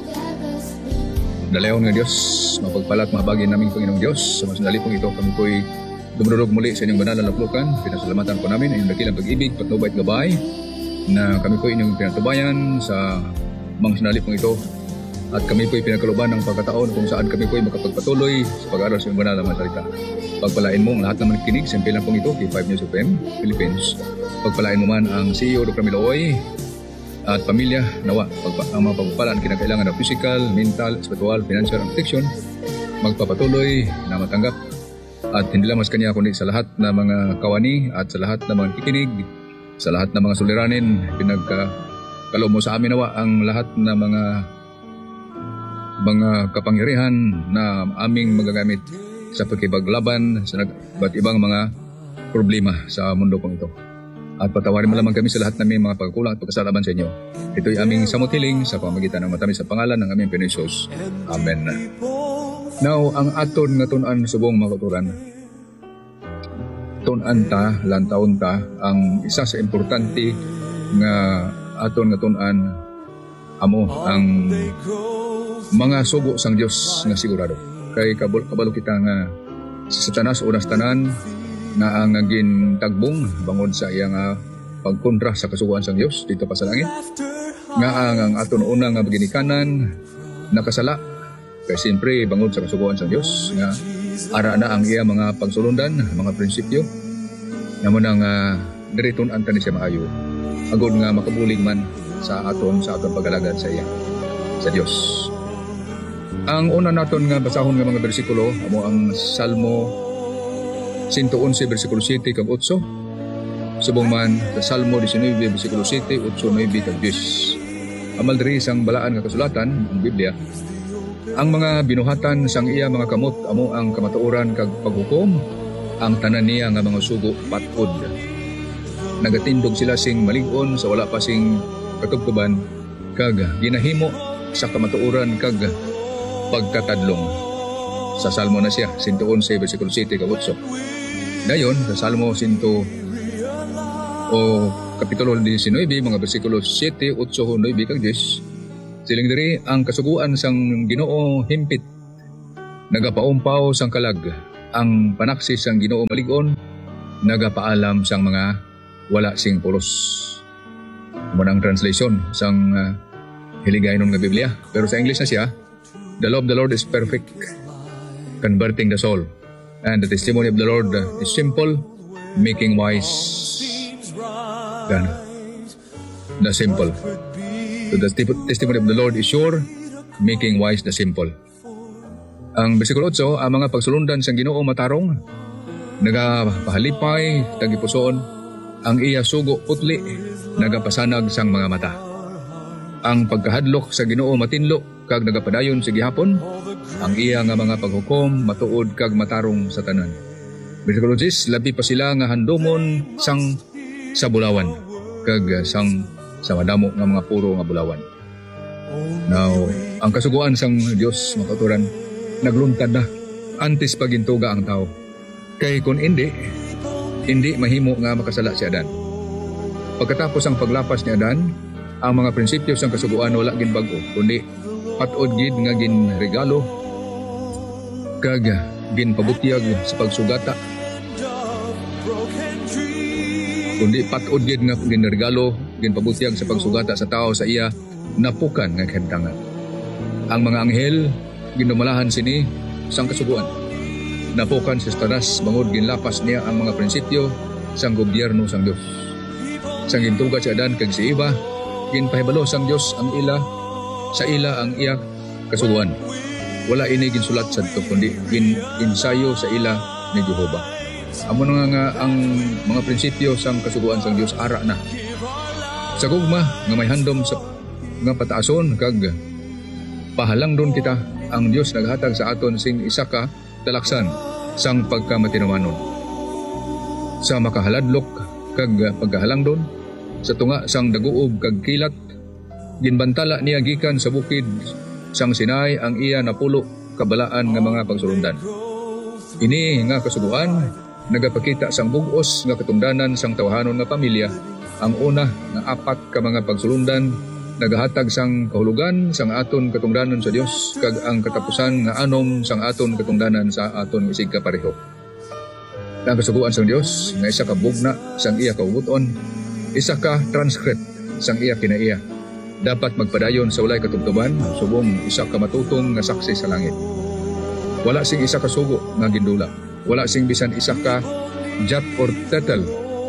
Dalayon nga Diyos, mapagpalat mahabagin naming Panginoong Diyos. Sa mas nalipong ito, kami po'y dumurog muli sa inyong banal na laplukan. Pinasalamatan po namin inyong dakilang pag-ibig, patnubay at gabay, na kami po'y inyong pinatubayan sa mga sinalipong ito. At kami po'y pinagkaluban ng pagkataon kung saan kami po'y makapagpatuloy sa pag-aaral sa inyong banal na mga salita. Pagpalain mo ang lahat ng makikinig sa impilang pong ito, K5 News FM, Philippines. Pagpalain mo man ang CEO Dr. Miloy at pamilya, nawa ang mga pagpapalaan kinakailangan na physical, mental, spiritual, financial, and protection magpapatuloy na matanggap at hindi lamang sa kanya kundi sa lahat na mga kawani at sa lahat na mga kikinig, sa lahat na mga suliranin, pinagkaloob mo sa amin nawa ang lahat na mga kapangyarihan na aming magagamit sa pagkipaglaban sa iba't ibang mga problema sa mundo pong ito. At patawarin mo lamang kami sa lahat ng mga pagkulang at pagkasalaban sa inyo. Ito'y aming samutiling sa pamagitan ng matamis sa pangalan ng aming Panginoon Jesus. Amen. Now, ang aton nga tunan subong mga kauturan. Tunan ta, lantaon ta, ang isa sa importante nga aton nga tunan amo ang mga sugo sang Dios nga sigurado. Kay kabalo kita nga si Satanas unas tanan na ang naging tagbong bangod sa iyang pagkontra sa kasuguan sang Dios dito pa sa langit. Nga ang aton una nga ginikanan nakasala kay siyempre bangod sa kasuguan sang Dios nga ara na ang iya mga pagsulundan, mga prinsipyo namo nang direton antan siya maayo agod nga makabulig man sa aton pagalagad sa iya sa Dios. Ang una naton nga basahon nga mga bersikulo amo ang Salmo 111 bersikulo 7 kag 8. Subong man sa Salmo 19 bersikulo 7, 8, 9 kag 10. Amal diri sang balaan nga kasulatan ang Biblia. Ang mga binuhatan sang iya mga kamot amo ang kamatuoran kag paghukom, ang tanan niya nga mga sugo patod. Nagatindog sila sing malig-on sa wala pa sing katubtuban kag ginahimo sa kamatuoran kag pagkatadlong. Sa Salmo na siya 111 bersikulo 7 kag 8. Dayon sa Salmo 100 o kapitulo 19 mga bersikulo 7, 8, 9 kag 10. Siling diri ang kasuguan sang Ginoo himpit. Nagapaumpaw sang kalag. Ang panaksis sang Ginoo malig-on nagapaalam sang mga wala sing pulos. Munang translation sang hiligaynon nga Biblia. Pero sa English na siya, the law of the Lord is perfect, converting the soul. And the testimony of the Lord is simple, making wise the simple. So the testimony of the Lord is sure, making wise the simple. Ang bersikulo 8, ang mga pagsulundan sang Ginoo matarong, nagapahalipay, tagipusoon, ang iya sugo putli, nagapasanag sang mga mata. Ang pagkahadlok sa Ginoo matinlo, kag nagapadayon sa gihapon, ang iya nga mga paghukom matuod kag matarong sa tanan. Bersikulo 10, labi pa sila nga handomon sang sa bulawan, kag sang sa madamo nga mga puro nga bulawan. Now, ang kasuguan sang Dios makaturan nagluntad na antes pagintuga ang tao. Kay kung hindi mahimo nga makasala si Adan. Pagkatapos ang paglapas ni Adan, ang mga prinsipyo sang kasuguan wala gin bag-o, kundi patod gid nga gin regalo kag gin pabutyag sa pagsugata. Kundi patod gid nga gin regalo gin pabutyag sa pagsugata sa tao sa iya napukan nga kadangan. Ang mga anghel ginumalahan sini sang kasuguan. Napukan si Satanas bangod ginlapas niya ang mga prinsipyo sang gobyerno sang Dios. Sang gintuga si Adan kag si Eva, ginpahibalo sang Dios ang ila sa ila ang iya kasuguan. Wala ini ginsulat sadto kundi ginsayo sa ila ni Jehova. Amo nga ang mga prinsipyo sang kasuguan sang Dios ara na. Sa gugma nga may handom sa nga pataason kag pahalangdon kita, ang Dios naghatag sa aton sing isa ka talaksan sang pagkamatinawanon. Sa makahaladlok kag pagkahalangdon, sa tunga sang daguob kag kilat, ginbantala niya gikan sa bukid sang Sinai ang iya napulo kabalaan nga mga pagsulundan. Ini nga kasuguan nagapakita sang bug-os nga katungdanan sang tawahanon nga pamilya. Ang una nga 4 ka mga pagsulundan nagahatag sang kahulugan sang aton katungdanan sa Dios kag ang katapusan nga 6 sang aton katungdanan sa aton isig kapareho. Ang kasuguan sang Dios nga isa ka bugna sang iya kaubuton, isa ka transcript sang iya kinaiya. Dapat magpadayon sa walay katubtuban subong isa ka matutong nga saksi sa langit. Wala sing isa ka sugo nga gindula. Wala sing bisan isa ka jot or tittle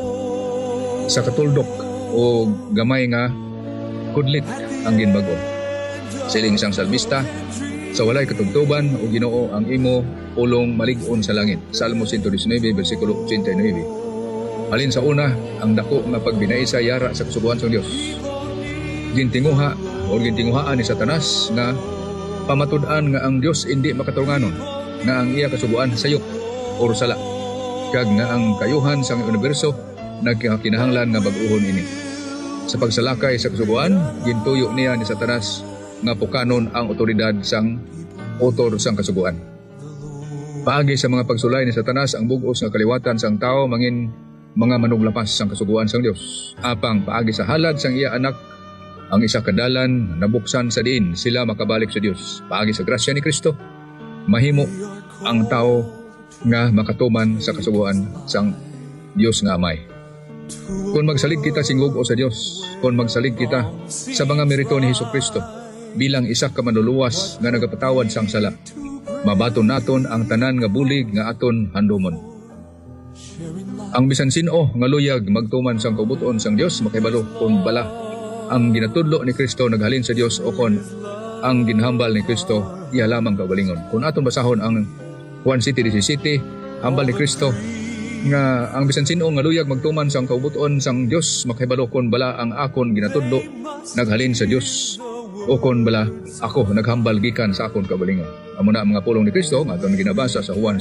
sa katuldok o gamay nga kudlit ang ginbago. Siling sang salmista, sa walay katubtuban o Ginoo ang imo pulong malig-on sa langit. Salmo 119 bersikulo 89. Alin sa una ang dako nga pagbinaisa yara sa kasuguan sa Dios. Gintinguha o gintinguhaan ni Satanas nga pamatud-an nga ang Dios hindi makaturunganon, nga ang iya kasuguan sayop o sala, kag nga ang kayuhan sang universo nagkinahanglan nga bag-uhon ini. Sa pagsalakay sa kasuguan, gintuyo niya ni Satanas nga pukanon ang otoridad sang autor sang kasuguan. Paagi sa mga pagsulay ni Satanas ang bug-os nga kaliwatan sang tao mangin mga manuglapas sang kasuguan sang Dios. Apang paagi sa halad sang iya anak ang isa kadalan nabuksan sa diin sila makabalik sa Dios. Paagi sa grasya ni Kristo, mahimo ang tao nga makatuman sa kasuguan sang Dios nga Amay. Kung magsalig kita singog o sa Dios, kung magsalig kita sa mga merito ni Hesukristo bilang isa ka manluluwas nga nagapatawad sang sala, mabaton naton ang tanan nga bulig nga aton handumon. Ang bisan sino nga luyag magtuman sang kabuton sang Dios makahibalo kung bala ang ginatudlo ni Kristo naghalin sa Dios o kon ang ginhambal ni Kristo iya lamang kaugalingon. Kung aton basahon ang Juan 7:17, hambal ni Kristo nga ang bisan sino nga luyag magtuman sang kaubuton sang Dios makahibalo kon bala ang akon ginatudlo naghalin sa Dios o kon bala ako naghambal gikan sa akon kaugalingon. Amo na ang mga pulong ni Kristo nga aton ginabasa sa Juan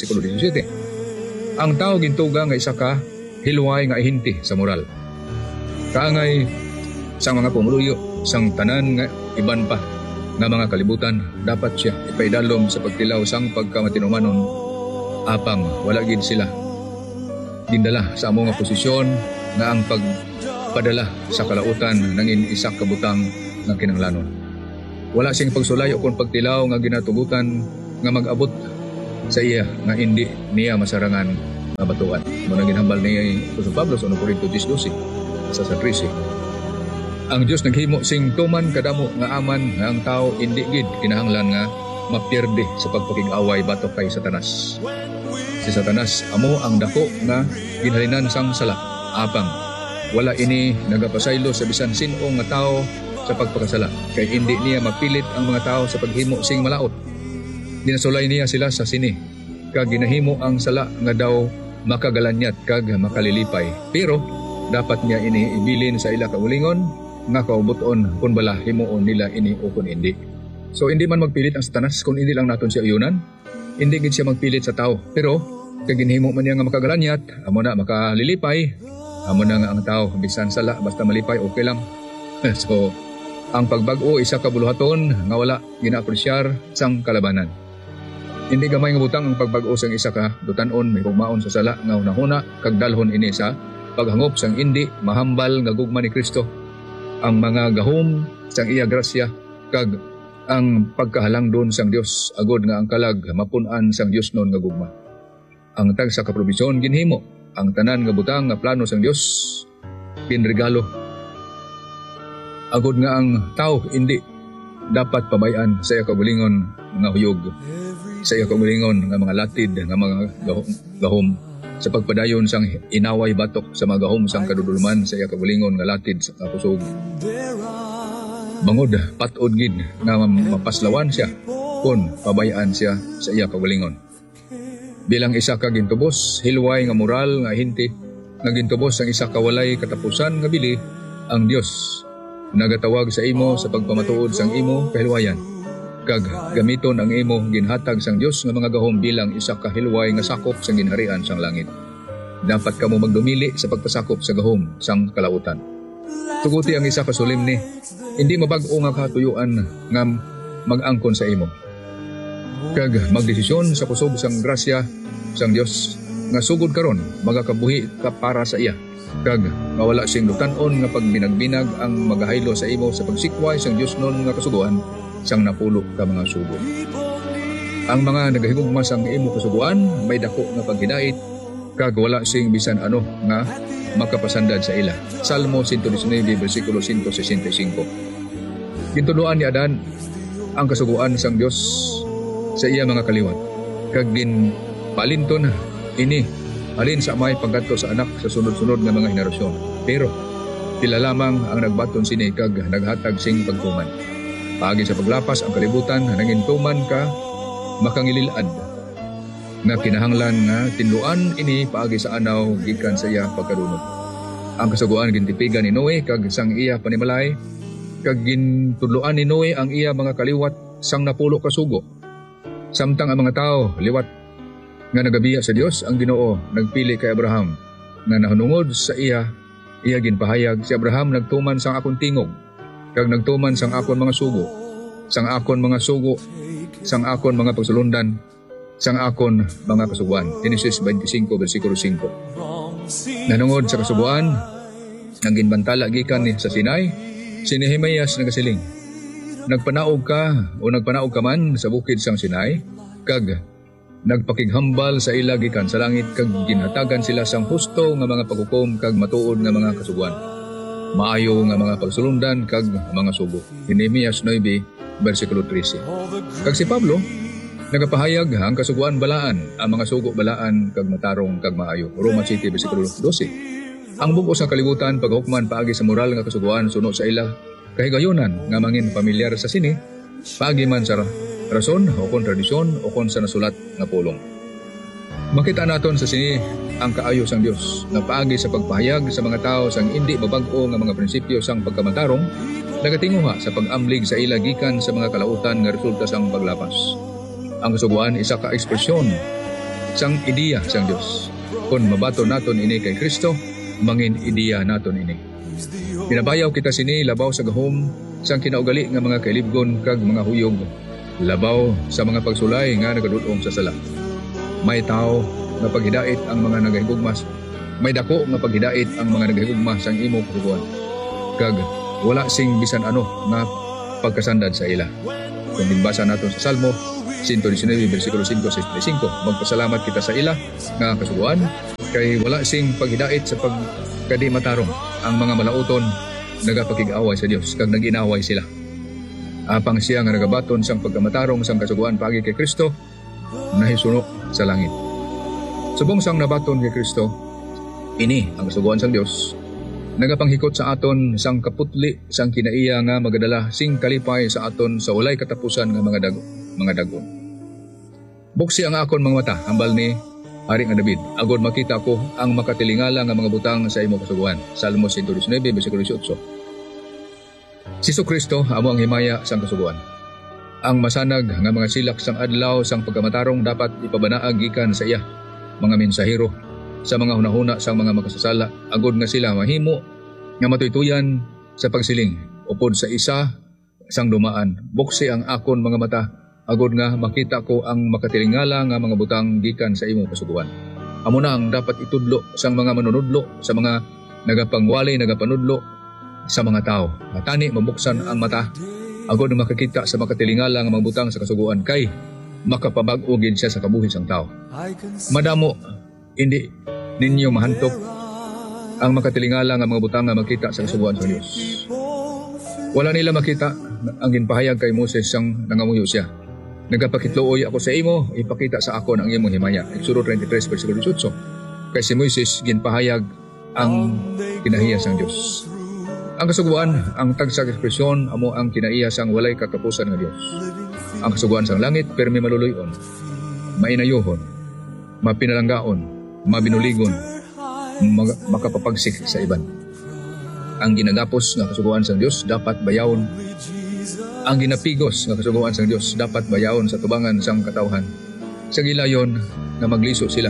7:17. Ang tao gintuga nga isa ka hilway nga ihinti sa moral. Kaangay sang mga pumuluyo sang tanan nga iban pa nga mga kalibutan, dapat siya ipaidalom sa pagtilaw sang pagkamatinumanon apang wala gid sila gindala sa amo nga posisyon nga ang pagpadala sa kalautan nangin isa ka butang nga kinahanglanon. Wala sing pagsulay o kon pagtilaw nga ginatugutan nga mag-abot sa iya nga hindi niya masarangan nga batuan. Muna ginhambal ni Apostol Pablo sa 1 Corinto 10:12 sa 13. Ang Dios naghimo sing tuman kadamo nga aman nga ang tao indi gid kinahanglan nga mapyerde sa pagpakig-away batok kay Satanas. Si Satanas amo ang dako nga ginhalinan sang sala. Apang wala ini nagapasaylo sa bisan sin-o nga tao sa pagpakasala kay indi niya mapilit ang mga tao sa paghimo sing malaot. Dinasulay niya sila sa sini kag ginahimo ang sala nga daw makagalanyat kag makalilipay. Pero dapat niya ini ibilin sa ila kaulingon nga kaubuton kung bala himuon nila ini o kung hindi. So hindi man magpilit ang Satanas kung hindi lang naton siya uyunan. Hindi gid siya magpilit sa tao. Pero kag ginhimo man niya nga makagalanyat, amo na makalilipay, amo na nga ang tao bisan sala basta malipay okay lang. So ang pagbag-o isa ka buluhaton nga wala ginaapresyar sang kalabanan. Hindi gamay nga butang ang pagbag-o sang isa ka dutanon may pugmaon sa sala nga hunahuna kag dalhon ini sa paghangop sang indi mahambal nga gugma ni Kristo. Ang mga gahom sang iya grasya kag ang pagkahalangdon sang Dios agod nga ang kalag mapun-an sang Dios non nga gugma. Ang tag sa kaprobisyon ginhimo, ang tanan nga butang nga plano sang Dios ginregalo. Agod nga ang tao hindi dapat pabayan sa iya kaugalingon nga huyog, sa iya kaugalingon nga mga latid nga mga gahom sa pagpadayon sang inaway batok sa mga gahom sang kadudulman sa iya kaugalingon nga latid sa kapusog. Bangod patod gid nga mapaslawan siya kung pabayaan siya sa iya kaugalingon. Bilang isa ka gintubos, hilway nga moral nga hinti nga gintubos ang isa ka walay katapusan nga bili, ang Dios nagatawag sa imo sa pagpamatuod sang imo kahilwayan. Kag gamiton ang imo ginhatag sang Dios nga mga gahom bilang isa ka hilway nga sakop sang ginharian sang langit. Dapat kamo magdumili sa pagpasakop sa gahom sang kalautan. Tuguti ang isa ka solemne, hindi mabag-o nga katuyuan nga mag-angkon sa imo. Kag magdesisyon sa kusog sang grasya sang Dios nga sugod karon magakabuhi ka para sa iya. Kag mawala sing dutanon nga pag binag-binag ang magahaylo sa imo sa pagsikway sang Dios non nga kasuguan sang napulo ka mga sugo. Ang mga nagahigugma sang imo kasuguan may dako nga paghidait kag wala sing bisan ano nga makapasandad sa ila. Salmo 119 versikulo 165. Gintuluan ni Adan ang kasuguan sang Dios sa iya mga kaliwat. Kag din palinton ini alin sa may paggadto sa anak sa sunod-sunod nga mga henerasyon. Pero pila lamang ang nagbaton sini kag naghatag sing pagtuman. Paagi sa paglapas ang kalibutan nangintuman ka makangililad nga kinahanglan nga tinduan ini paagi sa anaw gikan sa iya pagkadunot. Ang kasuguan gintipigan ni Noe kag sang iya panimalay kag gintudloan ni Noe ang iya mga kaliwat sang napulo ka sugo. Samtang ang mga tao liwat nga nagabiya sa Dios, ang Ginoo nagpili kay Abraham nga nahunungod sa iya ginpahayag si Abraham nagtuman sang akon tingog kag nagtuman sang akon mga sugo, sang akon mga sugo, sang akon mga pagsulundan, sang akon mga kasuguan. Genesis 25 versikulo 5. Nanungod sa kasuguan nang ginbantala gikan ni sa Sinai Si Nehemias nagasiling, nagpanaog ka man sa bukid sang Sinai, kag nagpakighambal sa ila gikan sa langit, kag ginhatagan sila sang husto nga mga paghukom kag matuod nga mga kasuguan. Maayo nga mga pagsulundan kag mga sugo. Nehemias 9, versikulo 13. Kag si Pablo, nagapahayag ang kasuguan balaan, ang mga sugo balaan kag matarong kag maayo. Roma City, versikulo 12. Ang bugos nga kalibutan paghukman paagi sa moral nga kasuguan suno sa ila kahigayunan nga mangin pamilyar sa sini, paagi man sa rason o kon tradisyon o kon sa nasulat nga pulong. Makita naton sa sini ang kaayo sang Dios na paagi sa pagpahayag sa mga tao sang hindi mabag-o nga mga prinsipyo sang pagkamatarong, nagatinguha sa pag-amlig sa ila gikan sa mga kalautan nga resulta sang paglapas. Ang kasuguan isa ka ekspresyon sang ideya sang Dios. Kung mabato naton ini kay Kristo, mangin ideya naton ini. Pinabayaw kita sini labaw sa gahom sang kinaugali nga mga kailibgon kag mga huyog, labaw sa mga pagsulay nga nagadulong sa sala. May tao nga paghidait ang mga nagahigugmas, may dako nga paghidait ang mga nagahigugmas sang imo kasuguan, kag wala sing bisan ano nga pagkasandad sa ila. Kung binbasa naton sa Salmo 119, versikulo 5-65, magpasalamat kita sa ila nga kasuguan, kay wala sing paghidait sa pagkadi matarong. Ang mga malauton nagapakig-away sa Dios kag naginaway sila. Apang siya nga nagabaton sang pagkamatarong sang kasuguan paagi kay Kristo, nahisuno sa langit. Subong sang nabaton kay Kristo, ini ang kasuguan sang Dios, nagapanghikot sa aton sang kaputli sang kinaiya nga magadala sing kalipay sa aton sa walay katapusan nga mga dagon. Buksi ang akon mga mata, hambal ni Hari nga David, agod makita ko ang makatilingala nga mga butang sa imo kasuguan. Salmo 119, versikulo 18. Si Kristo amo ang himaya sang kasuguan. Ang masanag nga mga silak sang adlaw sang pagkamatarong dapat ipabanaag gikan sa iya mga mensahero sa mga hunahuna sang mga makasasala, agod nga sila mahimo nga matuytuyan sa pagsiling upod sa isa sang dumaan. Buksi ang akon mga mata, agod nga makita ko ang makatilingala nga mga butang gikan sa imo kasuguan. Amo na ang dapat itudlo sang mga manunudlo, sa mga nagapangwali, nagapanudlo sa mga tao. Matani mabuksan ang mata, agod nga makakita sa makatilingala nga mga butang sa kasuguan, kay makapabag-o gid siya sa kabuhi sang tao. Madamo hindi ninyo mahantok ang makatilingala nga mga butang nga makita sa kasuguan sa Dios. Wala nila makita ang ginpahayag kay Moses sang nangamuyo siya. Nagapakitluoy ako sa imo, ipakita sa akon ang imong himaya. Exodo 33, versikulo 18. Kay si Moises ginpahayag ang kinahiya sang Dios. Ang kasuguan, ang tagsag ekspresyon amo ang kinaiya sang walay katapusan nga Dios. Ang kasuguan sang langit permi maluluyon, mainayohon, mapinalanggaon, mabinuligon, makapapagsik sa iban. Ang ginagapos nga kasuguan sang Dios dapat bayawon. Ang ginapigos nga kasuguan sang Dios dapat bayawon sa tubangan sang katawhan. Sa gilayon nga magliso sila,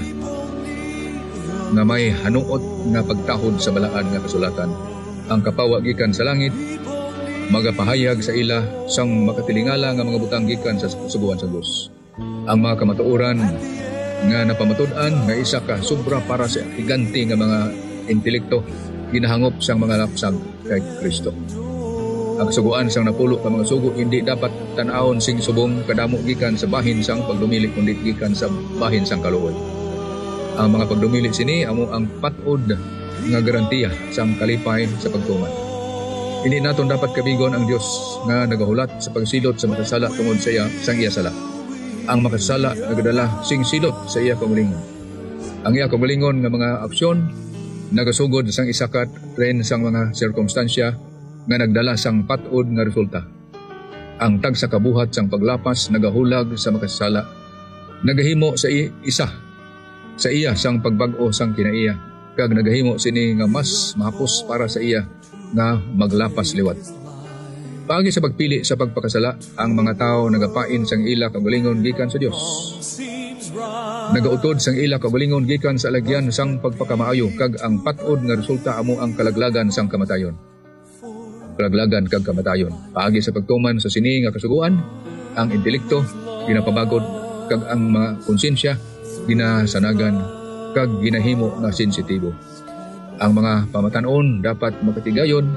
nga may hanuot nga pagtahod sa balaan nga kasulatan. Ang kapawa gikan sa langit magapahayag sa ila sang makatilingala nga mga butang gikan sa kasuguan sang Dios. Ang mga kamatuoran nga napamatud-an nga isa ka sobra para sa higanti nga mga intelekto ginahangop sang mga lapsang kay Kristo. Ang kasuguan sang napulo ka mga sugo hindi dapat tan-awon sing subong kadamo gikan sa bahin sang pagdumili kundi gikan sa bahin sang kaluoy. Ang mga pagdumili sini amo ang patod nga garantiya sang kalipay sa pagtuman. Hindi naton dapat kabigon ang Dios nga nagahulat sa pagsilot sa makasala tungod sa iya sang iya sala. Ang makasala nagadala sing silot sa iya kagalingon. Ang iya kagalingon nga mga aksyon nagasugod sang isakat tren sang mga sirkumstansya nga nagdala sang patod nga resulta. Ang tag sa kabuhat sang paglapas nagahulag sa makasala, nagahimo sa isa sa iya sang pagbag-o sang kinaiya, kag nagahimo sini nga mas mahapos para sa iya nga maglapas liwat. Paagi sa pagpili sa pagpakasala, ang mga tao nagapain sang ila kagalingon gikan sa Dios. Nagautod sang ila kagalingon gikan sa alagyan sang pagpakamaayo, kag ang patod nga resulta amo ang kalaglagan sang kamatayon. Kalaglagan kag kamatayon. Paagi sa pagtuman sa sini nga kasuguan, ang intelekto ginapabagod, kag ang mga konsensya ginasanagan, kag ginahimo nga sensitibo. Ang mga pamatanon dapat makatigayon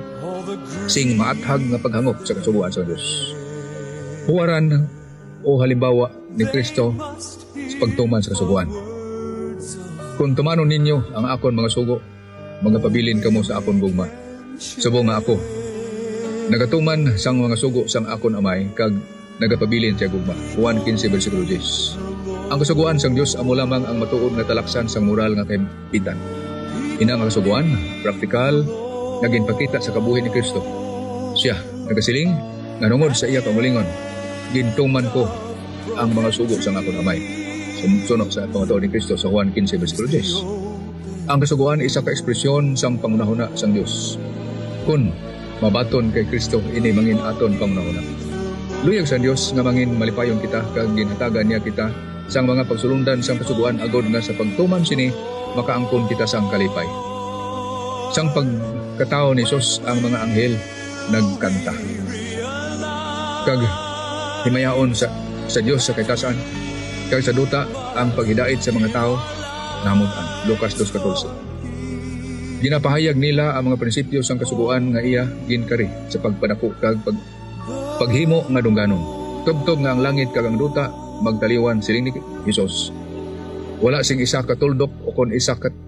sing maathag nga paghangop sa kasuguan sa Dios. Huwaran o halimbawa ni Kristo sa pagtuman sa kasuguan. Kung tumanon ninyo ang akon mga sugo, mga pabilin kamo sa akon gugma. Subong nga ako, nagatuman sang mga sugo sang akon amay, kag nagapabilin siya gugma. Juan 15 versikulo 10. Ang kasuguan sang Dios amo lamang ang matuod nga talaksan sang moral nga kahipitan. Ina ang kasuguan, praktikal, naginpakita sa kabuhi ni Kristo. Siya, nagasiling, nanungod sa iya pangulingon, gintuman ko ang mga sugo sang akon amay. Sunod sa pangatuod ni Kristo sa Juan 15 versikulo 10. Ang kasuguan isa ka ekspresyon sang pangunahuna sang Dios. Kun mabaton kay Kristo, ini mangin aton pangunahuna. Luyag sa Dios nga mangin malipayon kita kag ginhatagan niya kita sang mga pagsulundan sang kasuguan agod nga sa pagtuman sini makaangkon kita sang kalipay. Sang pagkatao ni Jesus ang mga anghel nagkanta. Kag himayaon sa Dios sa kaitasan, kag sa duta ang paghidait sa mga tao namutan. Lucas 2:14. Ginapahayag nila ang mga prinsipyo sang kasuguan nga iya ginkari sa pagpadako kag paghimo nga dungganon. Tubtob nga ang langit kag ang duta magtaliwan siling ni Jesus. Wala sing isa ka tuldok o kon isa ka